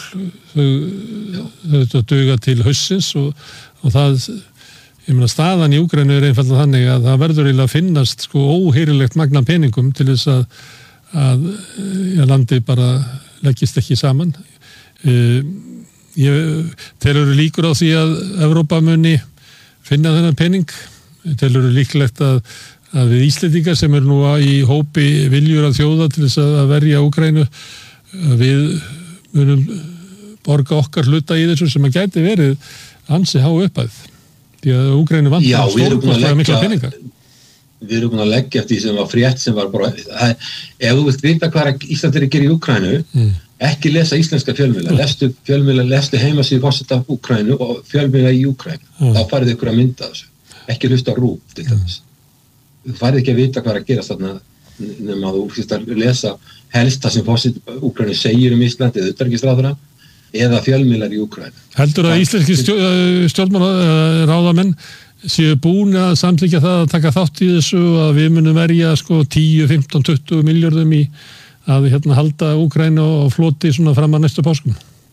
þau þau duga til haustsins og, og það ég meina staðan í Úkraínu er einfaldlega þannig að það verður eiginlega að finnast sko óheyrilegt magna peningum til þess að, að já, landið bara leggist ekki saman. Uh, ég telur líkur á því að Evrópa muni finna þennan pening. Telur líklegt að, að við Íslendingar sem eru nú í hópi viljur að þjóða til þess að verja Úkraínu við munum borga okkar hluta í þessu sem að gæti verið ansi há upphæð. Því að Úkraínu vantar stórkostlega mikla peningar. Við erum búin að leggja eftir því sem var frétt sem var bara, ef þú vilt vita hvað Ísland er að gera í Úkraínu, mm. ekki lesa íslenska fjölmiðla, lestu fjölmiðla, lestu heimasíðu forseta Úkraínu og fjölmiðla í Úkraínu, mm. þá farið ykkur að mynda þessu, ekki hlusta á RÚV til dæmis. Mm. Þú farið ekki að vita hvað er að gerast þarna nema þú fyrst að lesa helst það sem forseta Úkraínu segir um Ísland eða utanríkisráðherra eða fjölmiðlar í Úkraínu. Heldur að íslenski stjórnmálaráðamenn séu búin að samþykkja það að taka þátt í þessu að við munum verja sko tíu, fimmtán, tuttugu milljörðum í að hérna halda Úkraínu á floti svona fram að næstu páskum?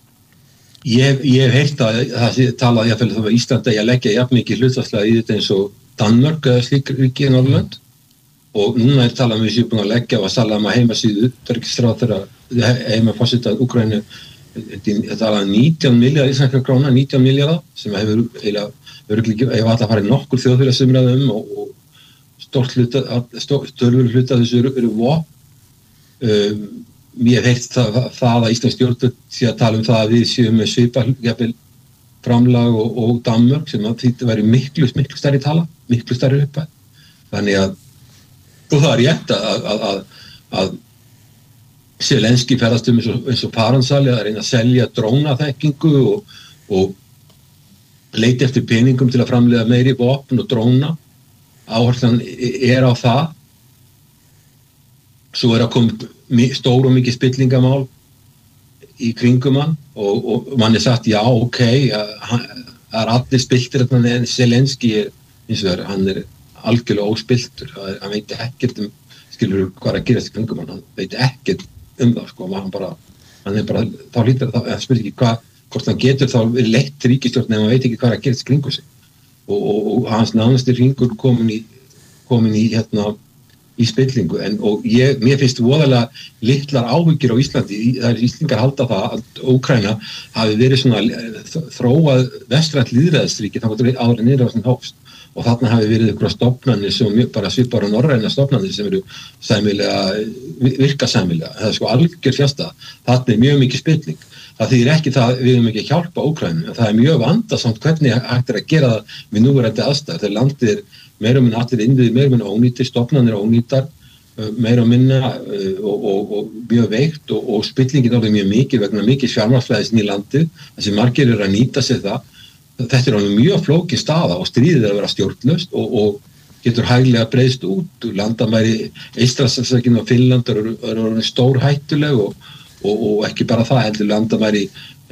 Ég, ég hef heyrt að það sé talað jáfnvel þá að Íslandi að leggja jafn mikið hlutfallslega í þetta eins og Danmörk eða slík ríki í Norðurlönd og núna er talað um við séum búin að leggja og að tala um að heimasíðu utanríkisráðherra heima forseta Úkraínu þetta talað nítján milljarða íslenskra króna, nítján milljarða sem hefur eiginlega örgulega ef alltaf farið nokkur þjóðfélagsumræðum og, og stórt hluta stölfur hluta þessu eru, eru vopn. Um, ég hef heyrt það, það að Íslands stjórnvöld sé að tala um það að við séum með svipað framlag og, og Danmörk sem að þetta væri miklu, miklu stærri tala, miklu stærri upphæð. Þannig að og það er rétt að, að, að, að Zelenski ferðast um eins og, eins og Paransali að reyna að selja drónaþekkingu og, og leiti eftir peningum til að framleiða meiri vopn og dróna. Áherslan er á það. Svo er að koma stór og mikið spillingamál í kringum hann og, og mann er sagt já, ok, það er allir spiltir en Zelenski er eins og það, hann er algjörlega óspiltur. Hann veit ekkert um, skilur hvað er að gerast í kringum hann, hann veit ekkert um það, sko, hann bara, hann er bara, þá lítur það, það spyrir ekki hvað hvort hann getur þá verið leitt ríkisstjórn ef hann veit ekki hvað er að gerast kringu sig og, og, og hans nánasti hringur komin í komin í hérna í spillingu en og ég, mér finnst voðalega litlar áhyggjur á Íslandi það er Íslingar halda það að Úkraína hafi verið svona þróað vestrænt lýðræðisríki þá áður en niður á þessum hófst og þarna hafi verið ykkur stofnanir sem bara svipar á norræna stofnanir sem eru sæmilega, virka sæmilega það er sko algjör fjasta þarna er mjög mikið spilling það þýðir ekki það við erum ekki að hjálpa Úkraínu það er mjög vandasamt hvernig hægt er að gera það við núverandi aðstæður þegar landið er meira og minna allir innviðir meira og minna ónýtir stofnanir ónýtar meira og minna og, og, og mjög veikt og, og spillingin er mjög mikið vegna mikið fjármagnsflæðis í landið þessi margir eru að nýta sér það þetta er alveg mjög flókin staða og stríðið er að vera stjórnlaust og, og getur hæglega breiðst út landamæri Eystrasaltsríkin og Finnland eru, eru stór hættuleg og, og, og ekki bara það heldur landamæri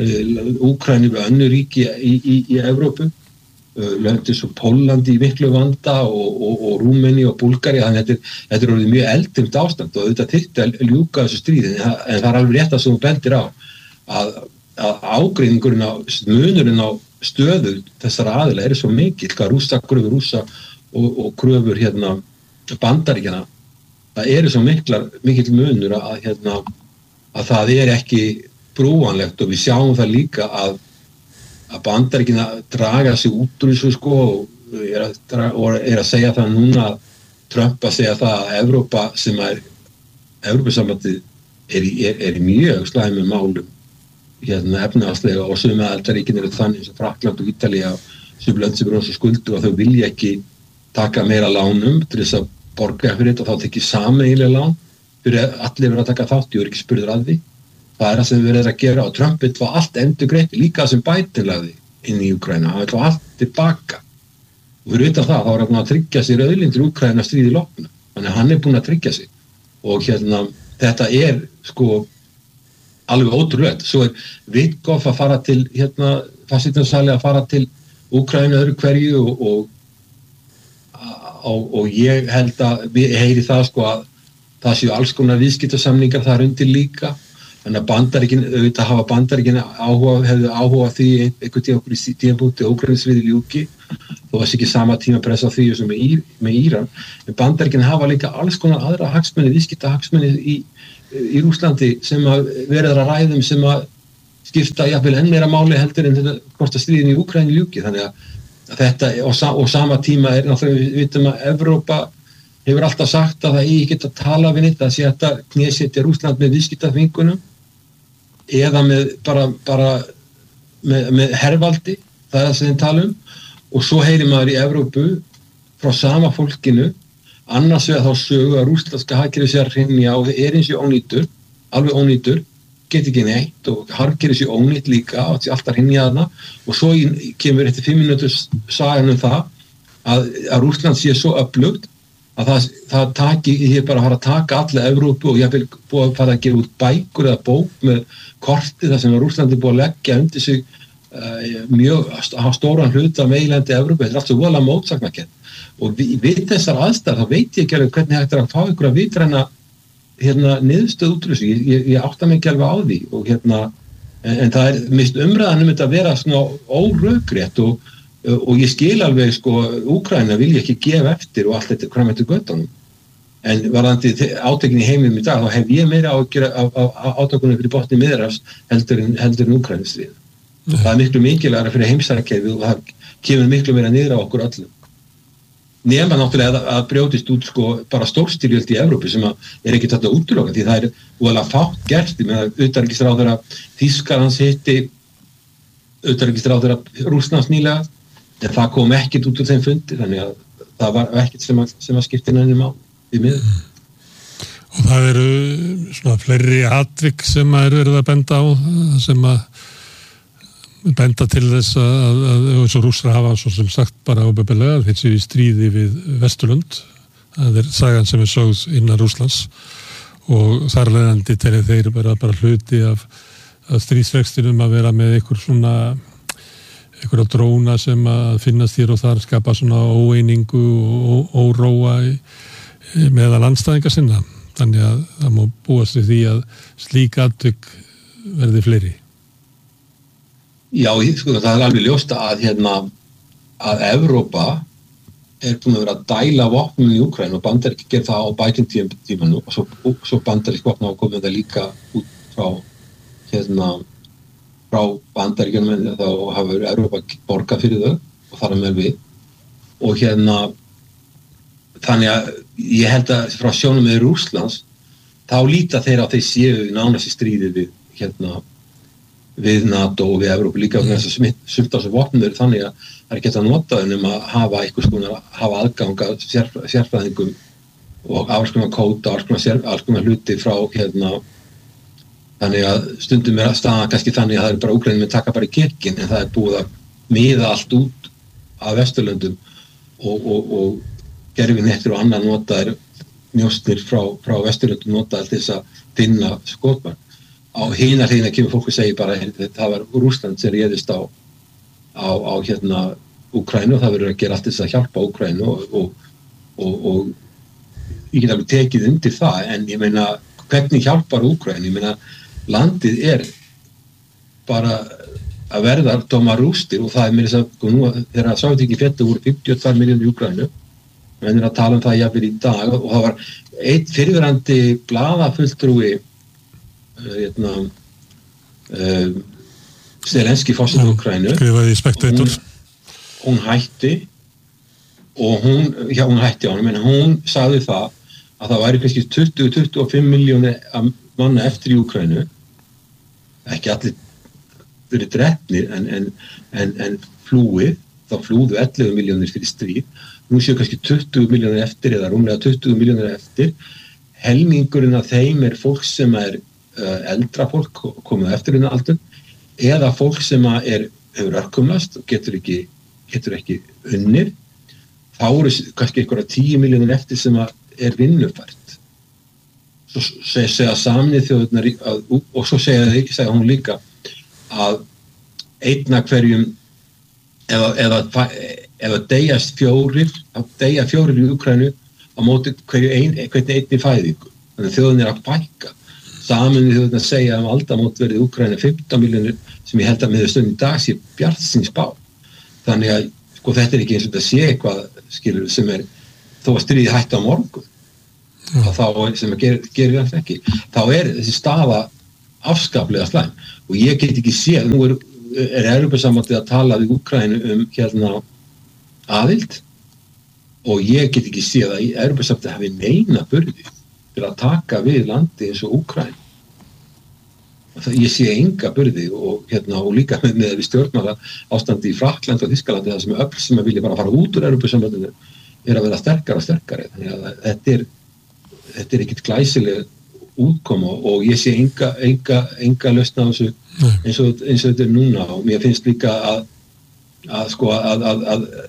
Úkraínu við önnur ríki í, í, í Evrópu löndið svo Pólandi í miklu vanda og, og, og Rúmeni og Búlgari þannig að þetta, þetta er orðið mjög eldfimt ástand og þetta þyrfti að ljúka þessu stríði en, en það er alveg rétt að sem þú bendir á að, að ágreiningurinn á munurinn á stöðu þessara aðila er svo mikill hvað rússa, kröfur rússa og, og kröfur hérna Bandaríkjanna það eru svo miklar, mikill munur að, hérna, að það er ekki brúanlegt og við sjáum það líka að að Bandaríkin að draga sig út úr þessu sko og er að, draga, og er að segja það núna að Trump að segja það að Evrópa sem er Evrópusambandið er, er, er mjög slæmum málum hérna efnahagslega og sum aðildarríkin eru þannig sem Frakkland og Ítalía sem lönd sem eru svo skuldu og þau vilja ekki taka meira lánum til þess að borga fyrir þetta og þá tekið sameiginlega lán fyrir allir verið að taka þátt, ég er ekki spurður að því það er það sem við verðum að gera og Trump vill fá allt endurgreitt líka sem Biden lagði inn í Úkraína, hann vill fá allt tilbaka og fyrir utan það þá er hann búin að tryggja sér auðlindir Úkraína stríði lokna þannig að hann er búin að tryggja sig og hérna þetta er sko alveg ótrúlegt svo er Vitkoff að fara til hérna fastíðnarsali að fara til Úkraínu öðru hverju og, og, og, og ég held að við heyri það sko að það séu alls konar viðskiptasamningar þar undir líka. Þannig að Bandaríkin, auðvitað hafa Bandaríkin áhuga, hefðu áhuga því einhvern tíma okkur í tímabúti Úkraínustríði ljúki, þó að sé ekki sama tíma pressa á því sem með, Ír, með Íran. En Bandaríkin hafa líka alls konar aðra hagsmuni, viðskiptahagsmuni í, í Rússlandi sem að verður að ræðum sem að skipta jafnvel enn meira máli heldur en þetta hvort að stríðin í Úkraínu ljúki. Þannig að þetta, og, og sama tíma er náttúrulega, við vitum að Evrópa hefur alltaf sagt að það eigi ekki að tala við neitt, að sé þetta knésetja Rússland með viðskiptaþvingunum eða með bara, bara með, með hervaldi, það er það sem þeim tala um, og svo heyrir maður í Evrópu frá sama fólkinu annars vegar þá sögu að rússlandska hagkerfið sé að hrynja og er eins og ónýtur, alveg ónýtur, get ekki neitt og hagkerfið sé ónýtt líka og alltaf hrynja þarna og svo kemur eftir fimm mínútur sagan um það að, að Rússland sé svo öflugt að það, það taki, ég bara fara að taka alla Evrópu og ég vil búið að fara að gera út bækur eða bók með korti þar sem Rússlandi búið að leggja undir sig uh, mjög stóran hluta meilandi Evrópu, þetta er allt svo voðalega mótsagnakent og við, við þessar aðstæður þá veit ég ekki alveg hvernig hægt er að fá ykkur að vitræna hérna niðurstöð út úr þessu, ég, ég, ég átta mig ekki alveg á því og hérna, en, en það er mist umræðan um þetta að vera svona órökrétt og og ég skil alveg sko Úkraína vilja ekki gefa eftir og allt þetta fram eftir göttunum en varðandi átökin í heiminum í dag þá hef ég meira ágjör af, af, af átökunum fyrir botni miðrafs heldur en, heldur en Úkraínustríð mm. það er miklu mikilvægara fyrir heimsarkerfið og það kemur miklu meira niður á okkur öllum nema náttúrulega að, að brjótist út sko bara stórstyrjöld í Evrópu sem að er ekki þetta útloka því það er úrlega fátt gert með að utanríkisráðherra Þýskalands hitti utanríkisráðherra Rússlands nýlega en það kom ekkert út úr þeim fundi þannig að það var ekkert sem að, sem að skipti nefnum á í miður. Og það eru svona fleiri atvik sem að eru verið að benda á sem að benda til þess að, að eins og Rússar hafa svo sem sagt bara óbebelega þeir séu í stríði við Vesturlund það er sagan sem er sögð innan Rússlands og þar leiðandi til þeir vera bara hluti af, af stríðsvextinum að vera með einhver svona einhverja dróna sem að finnast hér og þar skapa svona óeiningu og óróa meðal andstæðinga sinna. Þannig að það má búast við því að slík atvik verði fleiri. Já, sko, það er alveg ljóst að hérna að Evrópa er búin að vera að dæla vopnum í Úkraínu og Bandaríkin gerði það á bætum tímanu og svo, svo Bandaríkin vopna og komið það líka út frá hérna frá Bandaríkjunum en þá hafur Evrópa borgað fyrir þau og þar með við og hérna þannig að ég held að frá sjónum með Rússlands þá líta þeir að þeir séu nánast í stríði við hérna við NATO og við Evrópu líka og þess að sumt á þessu vopnur þannig að það er ekki að nota þau um að hafa einhvers konar hafa aðgang að sérfræ, sérfræðingum og alls konar kóta alls konar, sér, alls konar hluti frá hérna þannig að stundum er að staða kannski þannig að það er bara Úkraínu með taka bara í kirkinn en það er búið að miða allt út af Vesturlöndum og, og, og gerfinettir og annað notaðir njóstnir frá, frá Vesturlöndum notaðir til þess að finna skotmark. Á hina hliðina kemur fólk og segir bara að það var Rússland sem réðist á, á, á hérna Úkraínu og það verður að gera allt þess að hjálpa Úkraínu og, og, og, og ég get alveg tekið undir það en ég meina hvernig hjálpar Úkraínu, ég meina landið er bara að verða tóma rústir og það er mér þess að nú þegar Sovétríkin féllu voru fimmtíu og tvær milljónir í Úkraínu menn er að tala um það jafnvel í dag og það var einn fyrirverandi blaðafulltrúi hérna uh, Zelenski forseti Úkraínu skrifaði í Spectator hún, hún hætti og hún, já hún hætti á hann menn hún sagði það að það væri kannski tuttugu til tuttugu og fimm milljónir manna eftir í Úkraínu ekki allir verið drepnir en, en, en, en flúið þá flúðu ellefu milljónir fyrir stríð nú séu kannski tuttugu milljónir eftir eða rúmlega tuttugu milljónir eftir helmingurinn af þeim er fólk sem er uh, eldra fólk komið eftir innan aldur eða fólk sem er hefur örkumlast og getur ekki getur ekki unnið þá eru kannski einhverja tíu milljónir eftir sem er vinnufært svo segja Sameinuðu þjóðirnar og svo segja, segja hún líka að einn af hverjum ef að, ef að, ef að deyjast fjórir að deyja fjórir í Úkraínu á móti hverju ein, hvernig einni fæðingu, þannig að þjóðin er að bækka. Sameinuðu þjóðirnar að segja að aldamót verið í Úkraínu fimmtán milljónir sem ég held að með stundin í dag sé bjartsýns spá. Þannig að sko þetta er ekki eins og þetta sé eitthvað skilur sem er þó að stríði hætti á morgun mm. þá sem að ger, gerir það ekki þá er þessi staða afskaplega slæm og ég get ekki séð nú er, er Evrópusambandið að tala við Úkraínu um hérna aðild og ég get ekki séð að Evrópusambandið hafi neina burði til að taka við landi eins og Úkraínu. Ég sé enga burði og, hérna, og líka með, með við stjórnmála ástandi í Frakklandi og Þýskalandi það sem öll sem að vilja bara fara út úr Evrópusambandinu er að vera sterkara og sterkari. Þannig að þetta er, þetta er ekkit glæsileg útkoma og ég sé enga, enga, enga lausn á þessu eins og, eins og þetta er núna og mér finnst líka að, að sko að, að,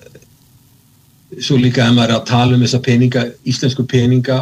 að svo líka ef maður er að tala um þessa peninga, íslensku peninga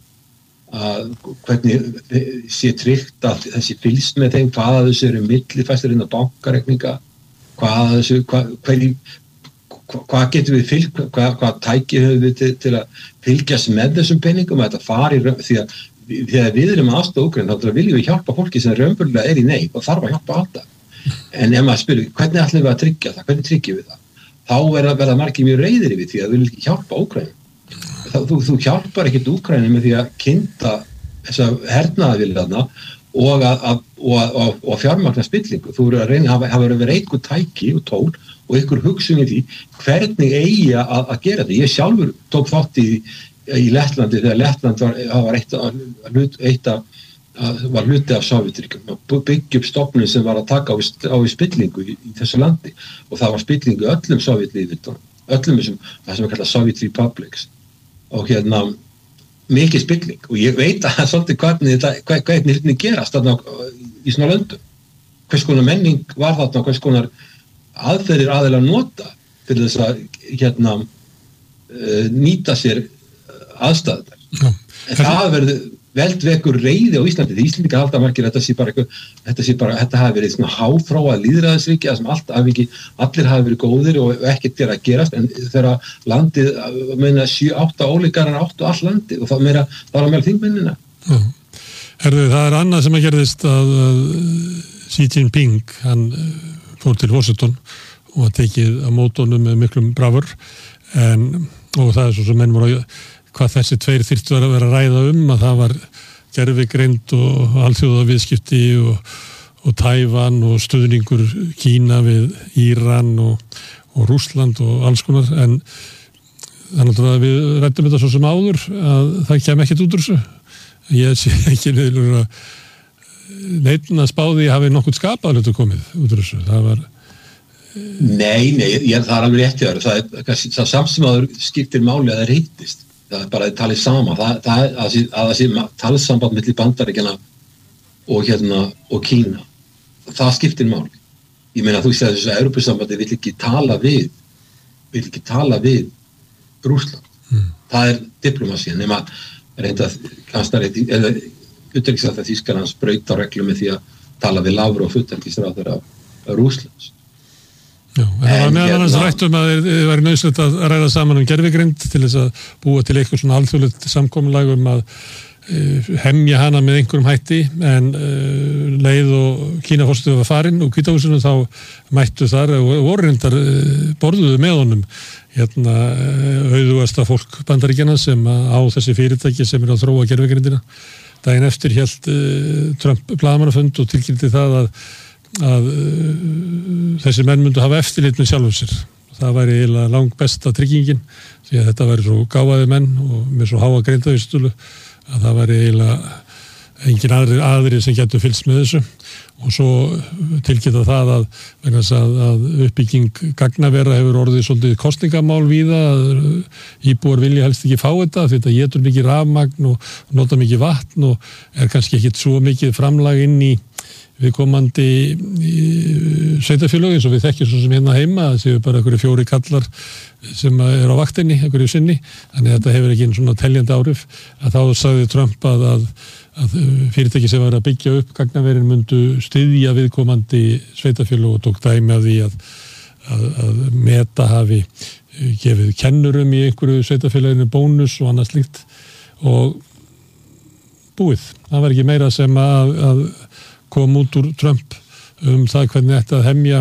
að hvernig sé tryggt að þessi fylgst með þeim hvaða þessu eru millifæstur inn á bankareikninga hvaða þessu hvað, hverju, hvað getum við fylg hvað, hvað tæki höfum við til, til að fylgjast með þessum peningum að þetta fari því að þegar við erum aðstoð Úkraínu þá viljum við hjálpa fólki sem raunverulega er í neyð og þarf að hjálpa alltaf en ef maður spyrir hvernig ætlum við að tryggja það hvernig tryggjum við það þá er að verða margir mjög reiðir yfir því að við viljum ekki hjálpa Úkraínu Þú, þú hjálpar ekkert Úkraínu með því að kynna þessa hernaðarvilja og að, að, að, að, að fjármagna spillingu. Þú verður að reyna að hafa verið einhver tæki og tól og einhver hugsun í því hvernig eigi að, að gera þetta. Ég sjálfur tók þátt í, í Lettlandi þegar Lettland var, var eitt að, eitt að, að var hluti af Sovétríkjum að byggja upp stofnun sem var að taka á, á spillingu í, í þessu landi og það var spillingu öllum Sovétlýðveldunum, öllum þessum það sem er kallað Soviet Republics. Og hérna mikið spilling og ég veit að svolítið hvernig þetta hvernig þetta gerast þarna í svona löndum hvers konar menning var þarna hvers konar aðferðir aðeila nota til þess að hérna nýta sér aðstæður ja. En það verður veld vekur reiði á Íslandi því Íslendingar halda margir þetta sé bara eitthvað þetta sé bara þetta hafi verið svona háþróað lýðræðisríki það sem allt, hafi ekki, allir hafi verið góðir og ekkert er að gerast en þegar landið meina sjö átta ólíkarar áttu all landið og það meira það var meira þingmennina Já. Herðu, það er annað sem að gerðist að, að Xi Jinping hann fór til Washington og að tekið á mótónum með miklum bravur en, og það er svo sem menn voru að hvað þessi tveir þyrftu að vera að ræða um að það var gervigreind og alþjóða viðskipti og, og Tævan og stuðningur Kína við Íran og, og Rússland og alls konar en þannig að við ræddum þetta svo sem áður að það kem ekkert út úr þessu ég sé ekki niður að neitt að spáði hafi nokkuð skapað hlutu komið út úr þessu það var Nei, nei, ég, það er alveg rétt það er það samt sem áður skiptir máli að það reytist það er bara að tala sama það, það, að, að það sé talsamband milli Bandaríkjanna og hérna og Kína það skiptir máli ég meina þú veist að þessu Evrópusambandi vill ekki tala við vill ekki tala við Rússland mm. það er diplomasi nema reynda kannski eða utanríkisráðherra Þýskalands braut á reglum með því að tala við Lavrov utanríkisráðherra Rússlands Já, en það var meðan annars rætt um að það væri nauðsynlegt að ræða saman um gervigreind til þess að búa til eitthvað svona alþjóðlegt samkomulag um að uh, hemja hana með einhverjum hætti en uh, leið og Kínaforseti var farin og Hvítahúsinu þá mættu þar og voru reyndar uh, borðuðu með honum hérna uh, auðugasta fólk Bandaríkjanna sem á þessi fyrirtæki sem er að þróa gervigreindina. Daginn eftir hélt uh, Trump blaðamannafund og tilkynnti það að að uh, þessi menn myndu hafa eftirlit með sjálfum sér. Það væri eiginlega langt besta tryggingin því að þetta væri svo gáfaði menn og með svo háa greindavísitölu að það væri eiginlega engin aðri, aðri sem getur fylgst með þessu og svo tilkynna það að, að, að uppbygging gagnavera hefur orðið svolítið kosningamál víða að íbúar vilja helst ekki fá þetta því þetta getur mikið rafmagn og nota mikið vatn og er kannski ekki svo mikið framlag inn í viðkomandi sveitarfélög eins og við þekkjum svo sem hérna heima það séu bara einhverju fjóri kallar sem er á vaktinni, einhverju sinni þannig að þetta hefur ekki einn svona teljandi áhrif að þá sagði Trump að, að, að fyrirtæki sem var að byggja upp gagnaverin myndu styðja viðkomandi sveitarfélög og tók dæmi af því að, að, að Meta hafi gefið kennurum í einhverju sveitafélaginu bónus og annað slíkt og búið. Það var ekki meira sem að, að kom út úr Trump um það hvernig þetta að hemja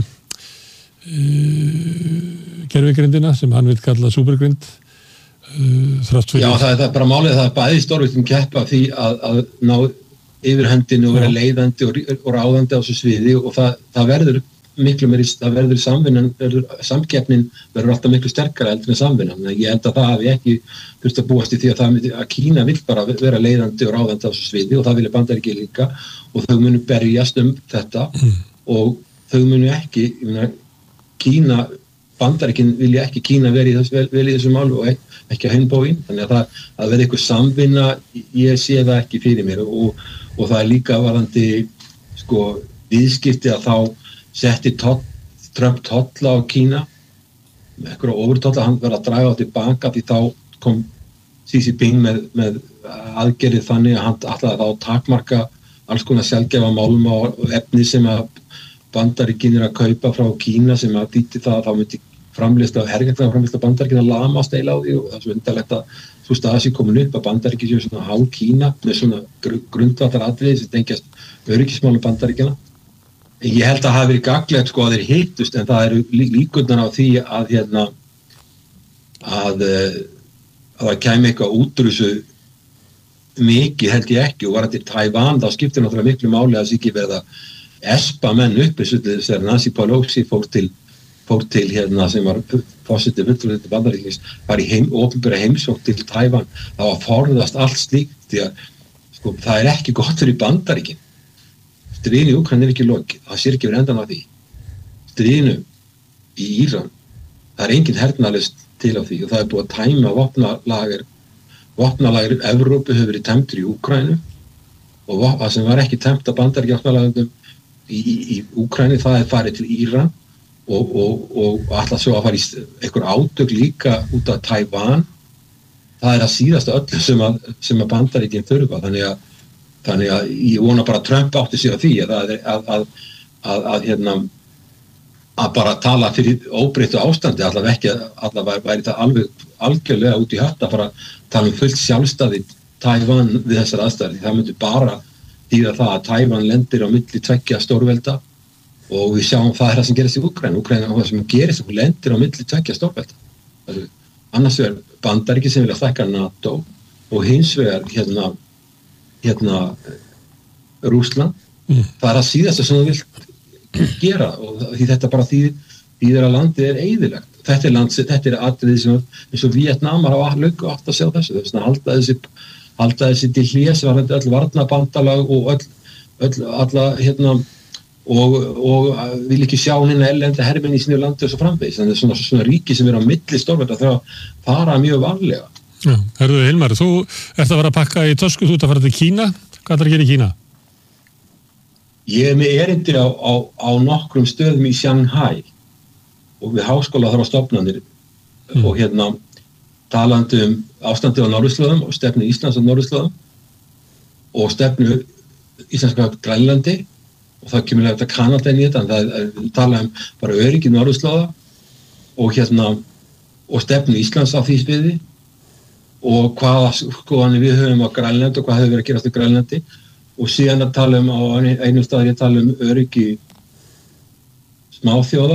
uh, gervigrindina sem hann vil kalla supergrind uh, þrátt fyrir. Já, það er, það er bara málið það er bæði stórvildum keppa því að, að ná yfirhendinu og vera leiðandi og, og ráðandi á þessu sviði og það, það verður miklu meiri, það verður samvinnan, verður, samkeppnin verður alltaf miklu sterkara heldur en samvinnan. Þannig að ég held að það hafi ekki þurft að búast í því að, það, að Kína vill bara vera leiðandi og ráðandi á þessu sviði og það vilja Bandaríkin líka og þau munu berjast um þetta mm. og þau munu ekki, ég meina, Kína, Bandaríkin vilja ekki Kína vera í þessu, vel, vel í þessu málu og ekki á hinn bóginn. Þannig að það að vera eitthvað samvinna, ég sé það ekki fyrir mér og, og það er líka varðandi sko, viðskipti að þá setti toll, Trump tolla á Kína með eitthvað ofurtolla, hann verið að draga á tilbaka því þá kom Xi Jinping með, með aðgerið þannig að hann ætlaði þá takmarka alls konar sjálfgefa málum og efni sem að Bandaríkin er að kaupa frá Kína sem að dýtti það að þá myndi framleiðsla hergætlega framleiðsla Bandaríkin að lamast eila á því og það er svo undarlegt að svo staða sér komin upp að Bandaríkin séu svona há Kína með svona grundvallar atriði sem tengjast öryggismálum Bandaríkina. Ég held að það hafi verið gagnlegt sko að þeir hittust en það eru lí, líkurnar á því að hérna að, að það kæmi eitthvað út úr þessu mikið held ég ekki og var þetta í Tævan þá skiptir náttúrulega miklu máli að það sé ekki verið að espa menn upp þegar Nancy Pelosi fór til, fór til hérna sem var fórseti fulltrúi Bandaríkins var í heim, opinbera heimsókn til Tævan það var forðast allt slíkt því að sko, það er ekki gott fyrir Bandaríkin. Stríðinu í Úkraínu er ekki lokið, það sér ekki verið endan á því. Stríðinu í Íran, það er engin hernaðlist til á því og það er búið að tæma vopnalager, vopnalager Evrópu hefur verið tæmtur í Úkraínu og það sem var ekki tæmt að Bandaríkjunum vopnalagum í, í, í Úkraínu það er farið til Íran og, og, og alltaf svo að fara í einhver átök líka út af Tævan. Það er að síðasta öllu sem að, sem að Bandaríkjunum þurfa, þannig að Þannig að ég vona bara að Trump átti sig á því að, að, að, að, að, hérna, að bara tala fyrir óbreyttu ástandi, allavega ekki, allavega væri það alveg algjörlega út í hött að bara tala um fullt sjálfstæði Tævan við þessar aðstæður. Það myndi bara þýða það að Tævan lendir á milli tveggja stórvelda og við sjáum það er það sem gerist í Úkraínu. Úkraínu það sem gerist, hún lendir á milli tveggja stórvelda. Annars vegar Bandaríkin sem vilja stækka NATO og hins vegar hérna hérna Rússland mm. það er að síðasta sem þú vilt gera og því þetta bara þýðir, þýðir að landið er eyðilegt. Þetta er landið, þetta er atriði sem eins og Víetnamar á löngu átt að sjá þessu, þess að halda þessi halda þessi til hlés, varðandi öll varnarbandalag og öll, öll alla hérna og, og vil ekki sjá hérna erlenda hermenn í sínu landi og svo framvegis, þannig að svona, svona ríki sem er á milli stórvelda þarf að fara mjög varlega. Já, herðu Hilmar, þú ert að fara að pakka í tösku, þú ert að fara til Kína. Hvað ætlar að gera í Kína? Ég er með erindi á, á, á nokkrum stöðum í Shanghai og við háskóla þar á stofnanir mm. og hérna talandi um ástandi á norðurslóðum og stefnu Íslands á norðurslóðum og stefnu Íslandska Grænlandi og það kemur þetta Kanada inn í þetta en það er talað um bara öryggi norðurslóða og hérna og stefnu Íslands á því sviði og hvaða skoðanir við höfum á Grænlandi og hvað hefur verið að gerast í Grænlandi og síðan að tala um á einum staðar ég tala um öryggi smáþjóða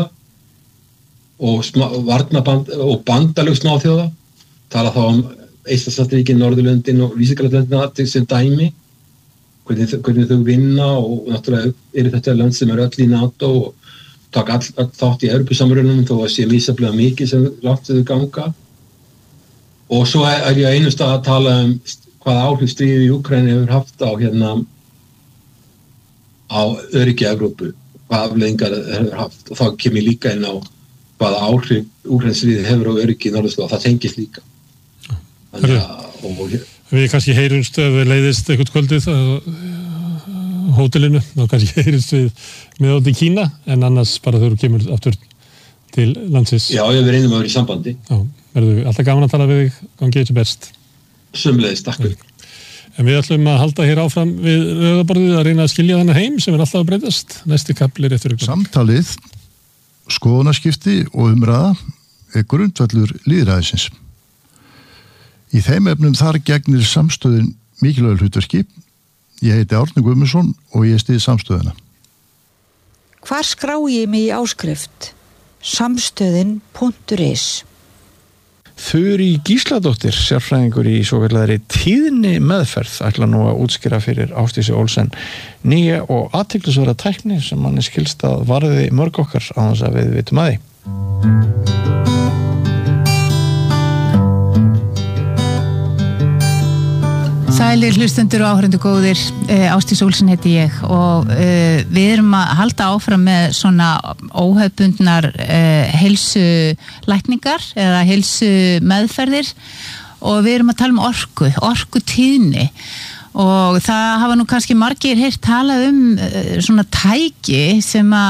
og, smá, varnaband, og bandalög smáþjóða tala þá um Eystrasaltsríkin, Norðurlöndin og Vísegrænlöndin sem dæmi hvernig, hvernig þau vinna og náttúrulega eru þetta lönd sem eru öll í NATO og taka all, all þátt í Evrópusamrunum þó að sé misjafnlega mikið sem látt þau ganga. Og svo er ég einu stað að tala um hvað áhrif stríðið í Úkraínu hefur haft á hérna á öryggi Evrópu, hvað afleiðingar það hefur haft og þá kemur líka inn á hvaða áhrif Úkraínustríðið hefur á öryggi í Norðurslóða, það tengist líka. Þannig að og, við kannski heyrumst ef við leiðist eitthvað kvöldið á hótelinu og kannski heyrumst við með átt í Kína en annars bara þau kemur aftur til landsins. Já, ég verið einum að vera í sambandi. Já. Verður alltaf gaman að tala við þig, gangi þetta best. Sömuleiðis, takk fyrir. En við ætlum að halda hér áfram við rauðaborðið að reyna að skilja þennan heim sem er alltaf að breytast. Næsti kapli er eftir ykkur. Samtalið Skoðanaskipti og umræða er grundvallur lýðræðisins. Í þeim efnum þar gegnir samstöðin mikilvægur hlutverki. Ég heiti Árni Guðmundsson og ég styð samstöðina. Hvar skrá ég mig í áskrift? Samstöðin punktur is. Þurí Gísladóttir, sérfræðingur í svo kallari tíðni meðferð, ætla nú að útskýra fyrir Ásdísi Olsen nýja og athyglisverða tækni sem manni skilst að varði mörg okkar á þess að við vitum að því. Sælir hlustendur og áhörendur góðir, Ásdís Olsen heiti ég og uh, við erum að halda áfram með svona óhefbundnar uh, heilsulækningar eða heilsumeðferðir og við erum að tala um orku, orkutíðni og það hafa nú kannski margir heyrt talað um uh, svona tæki sem að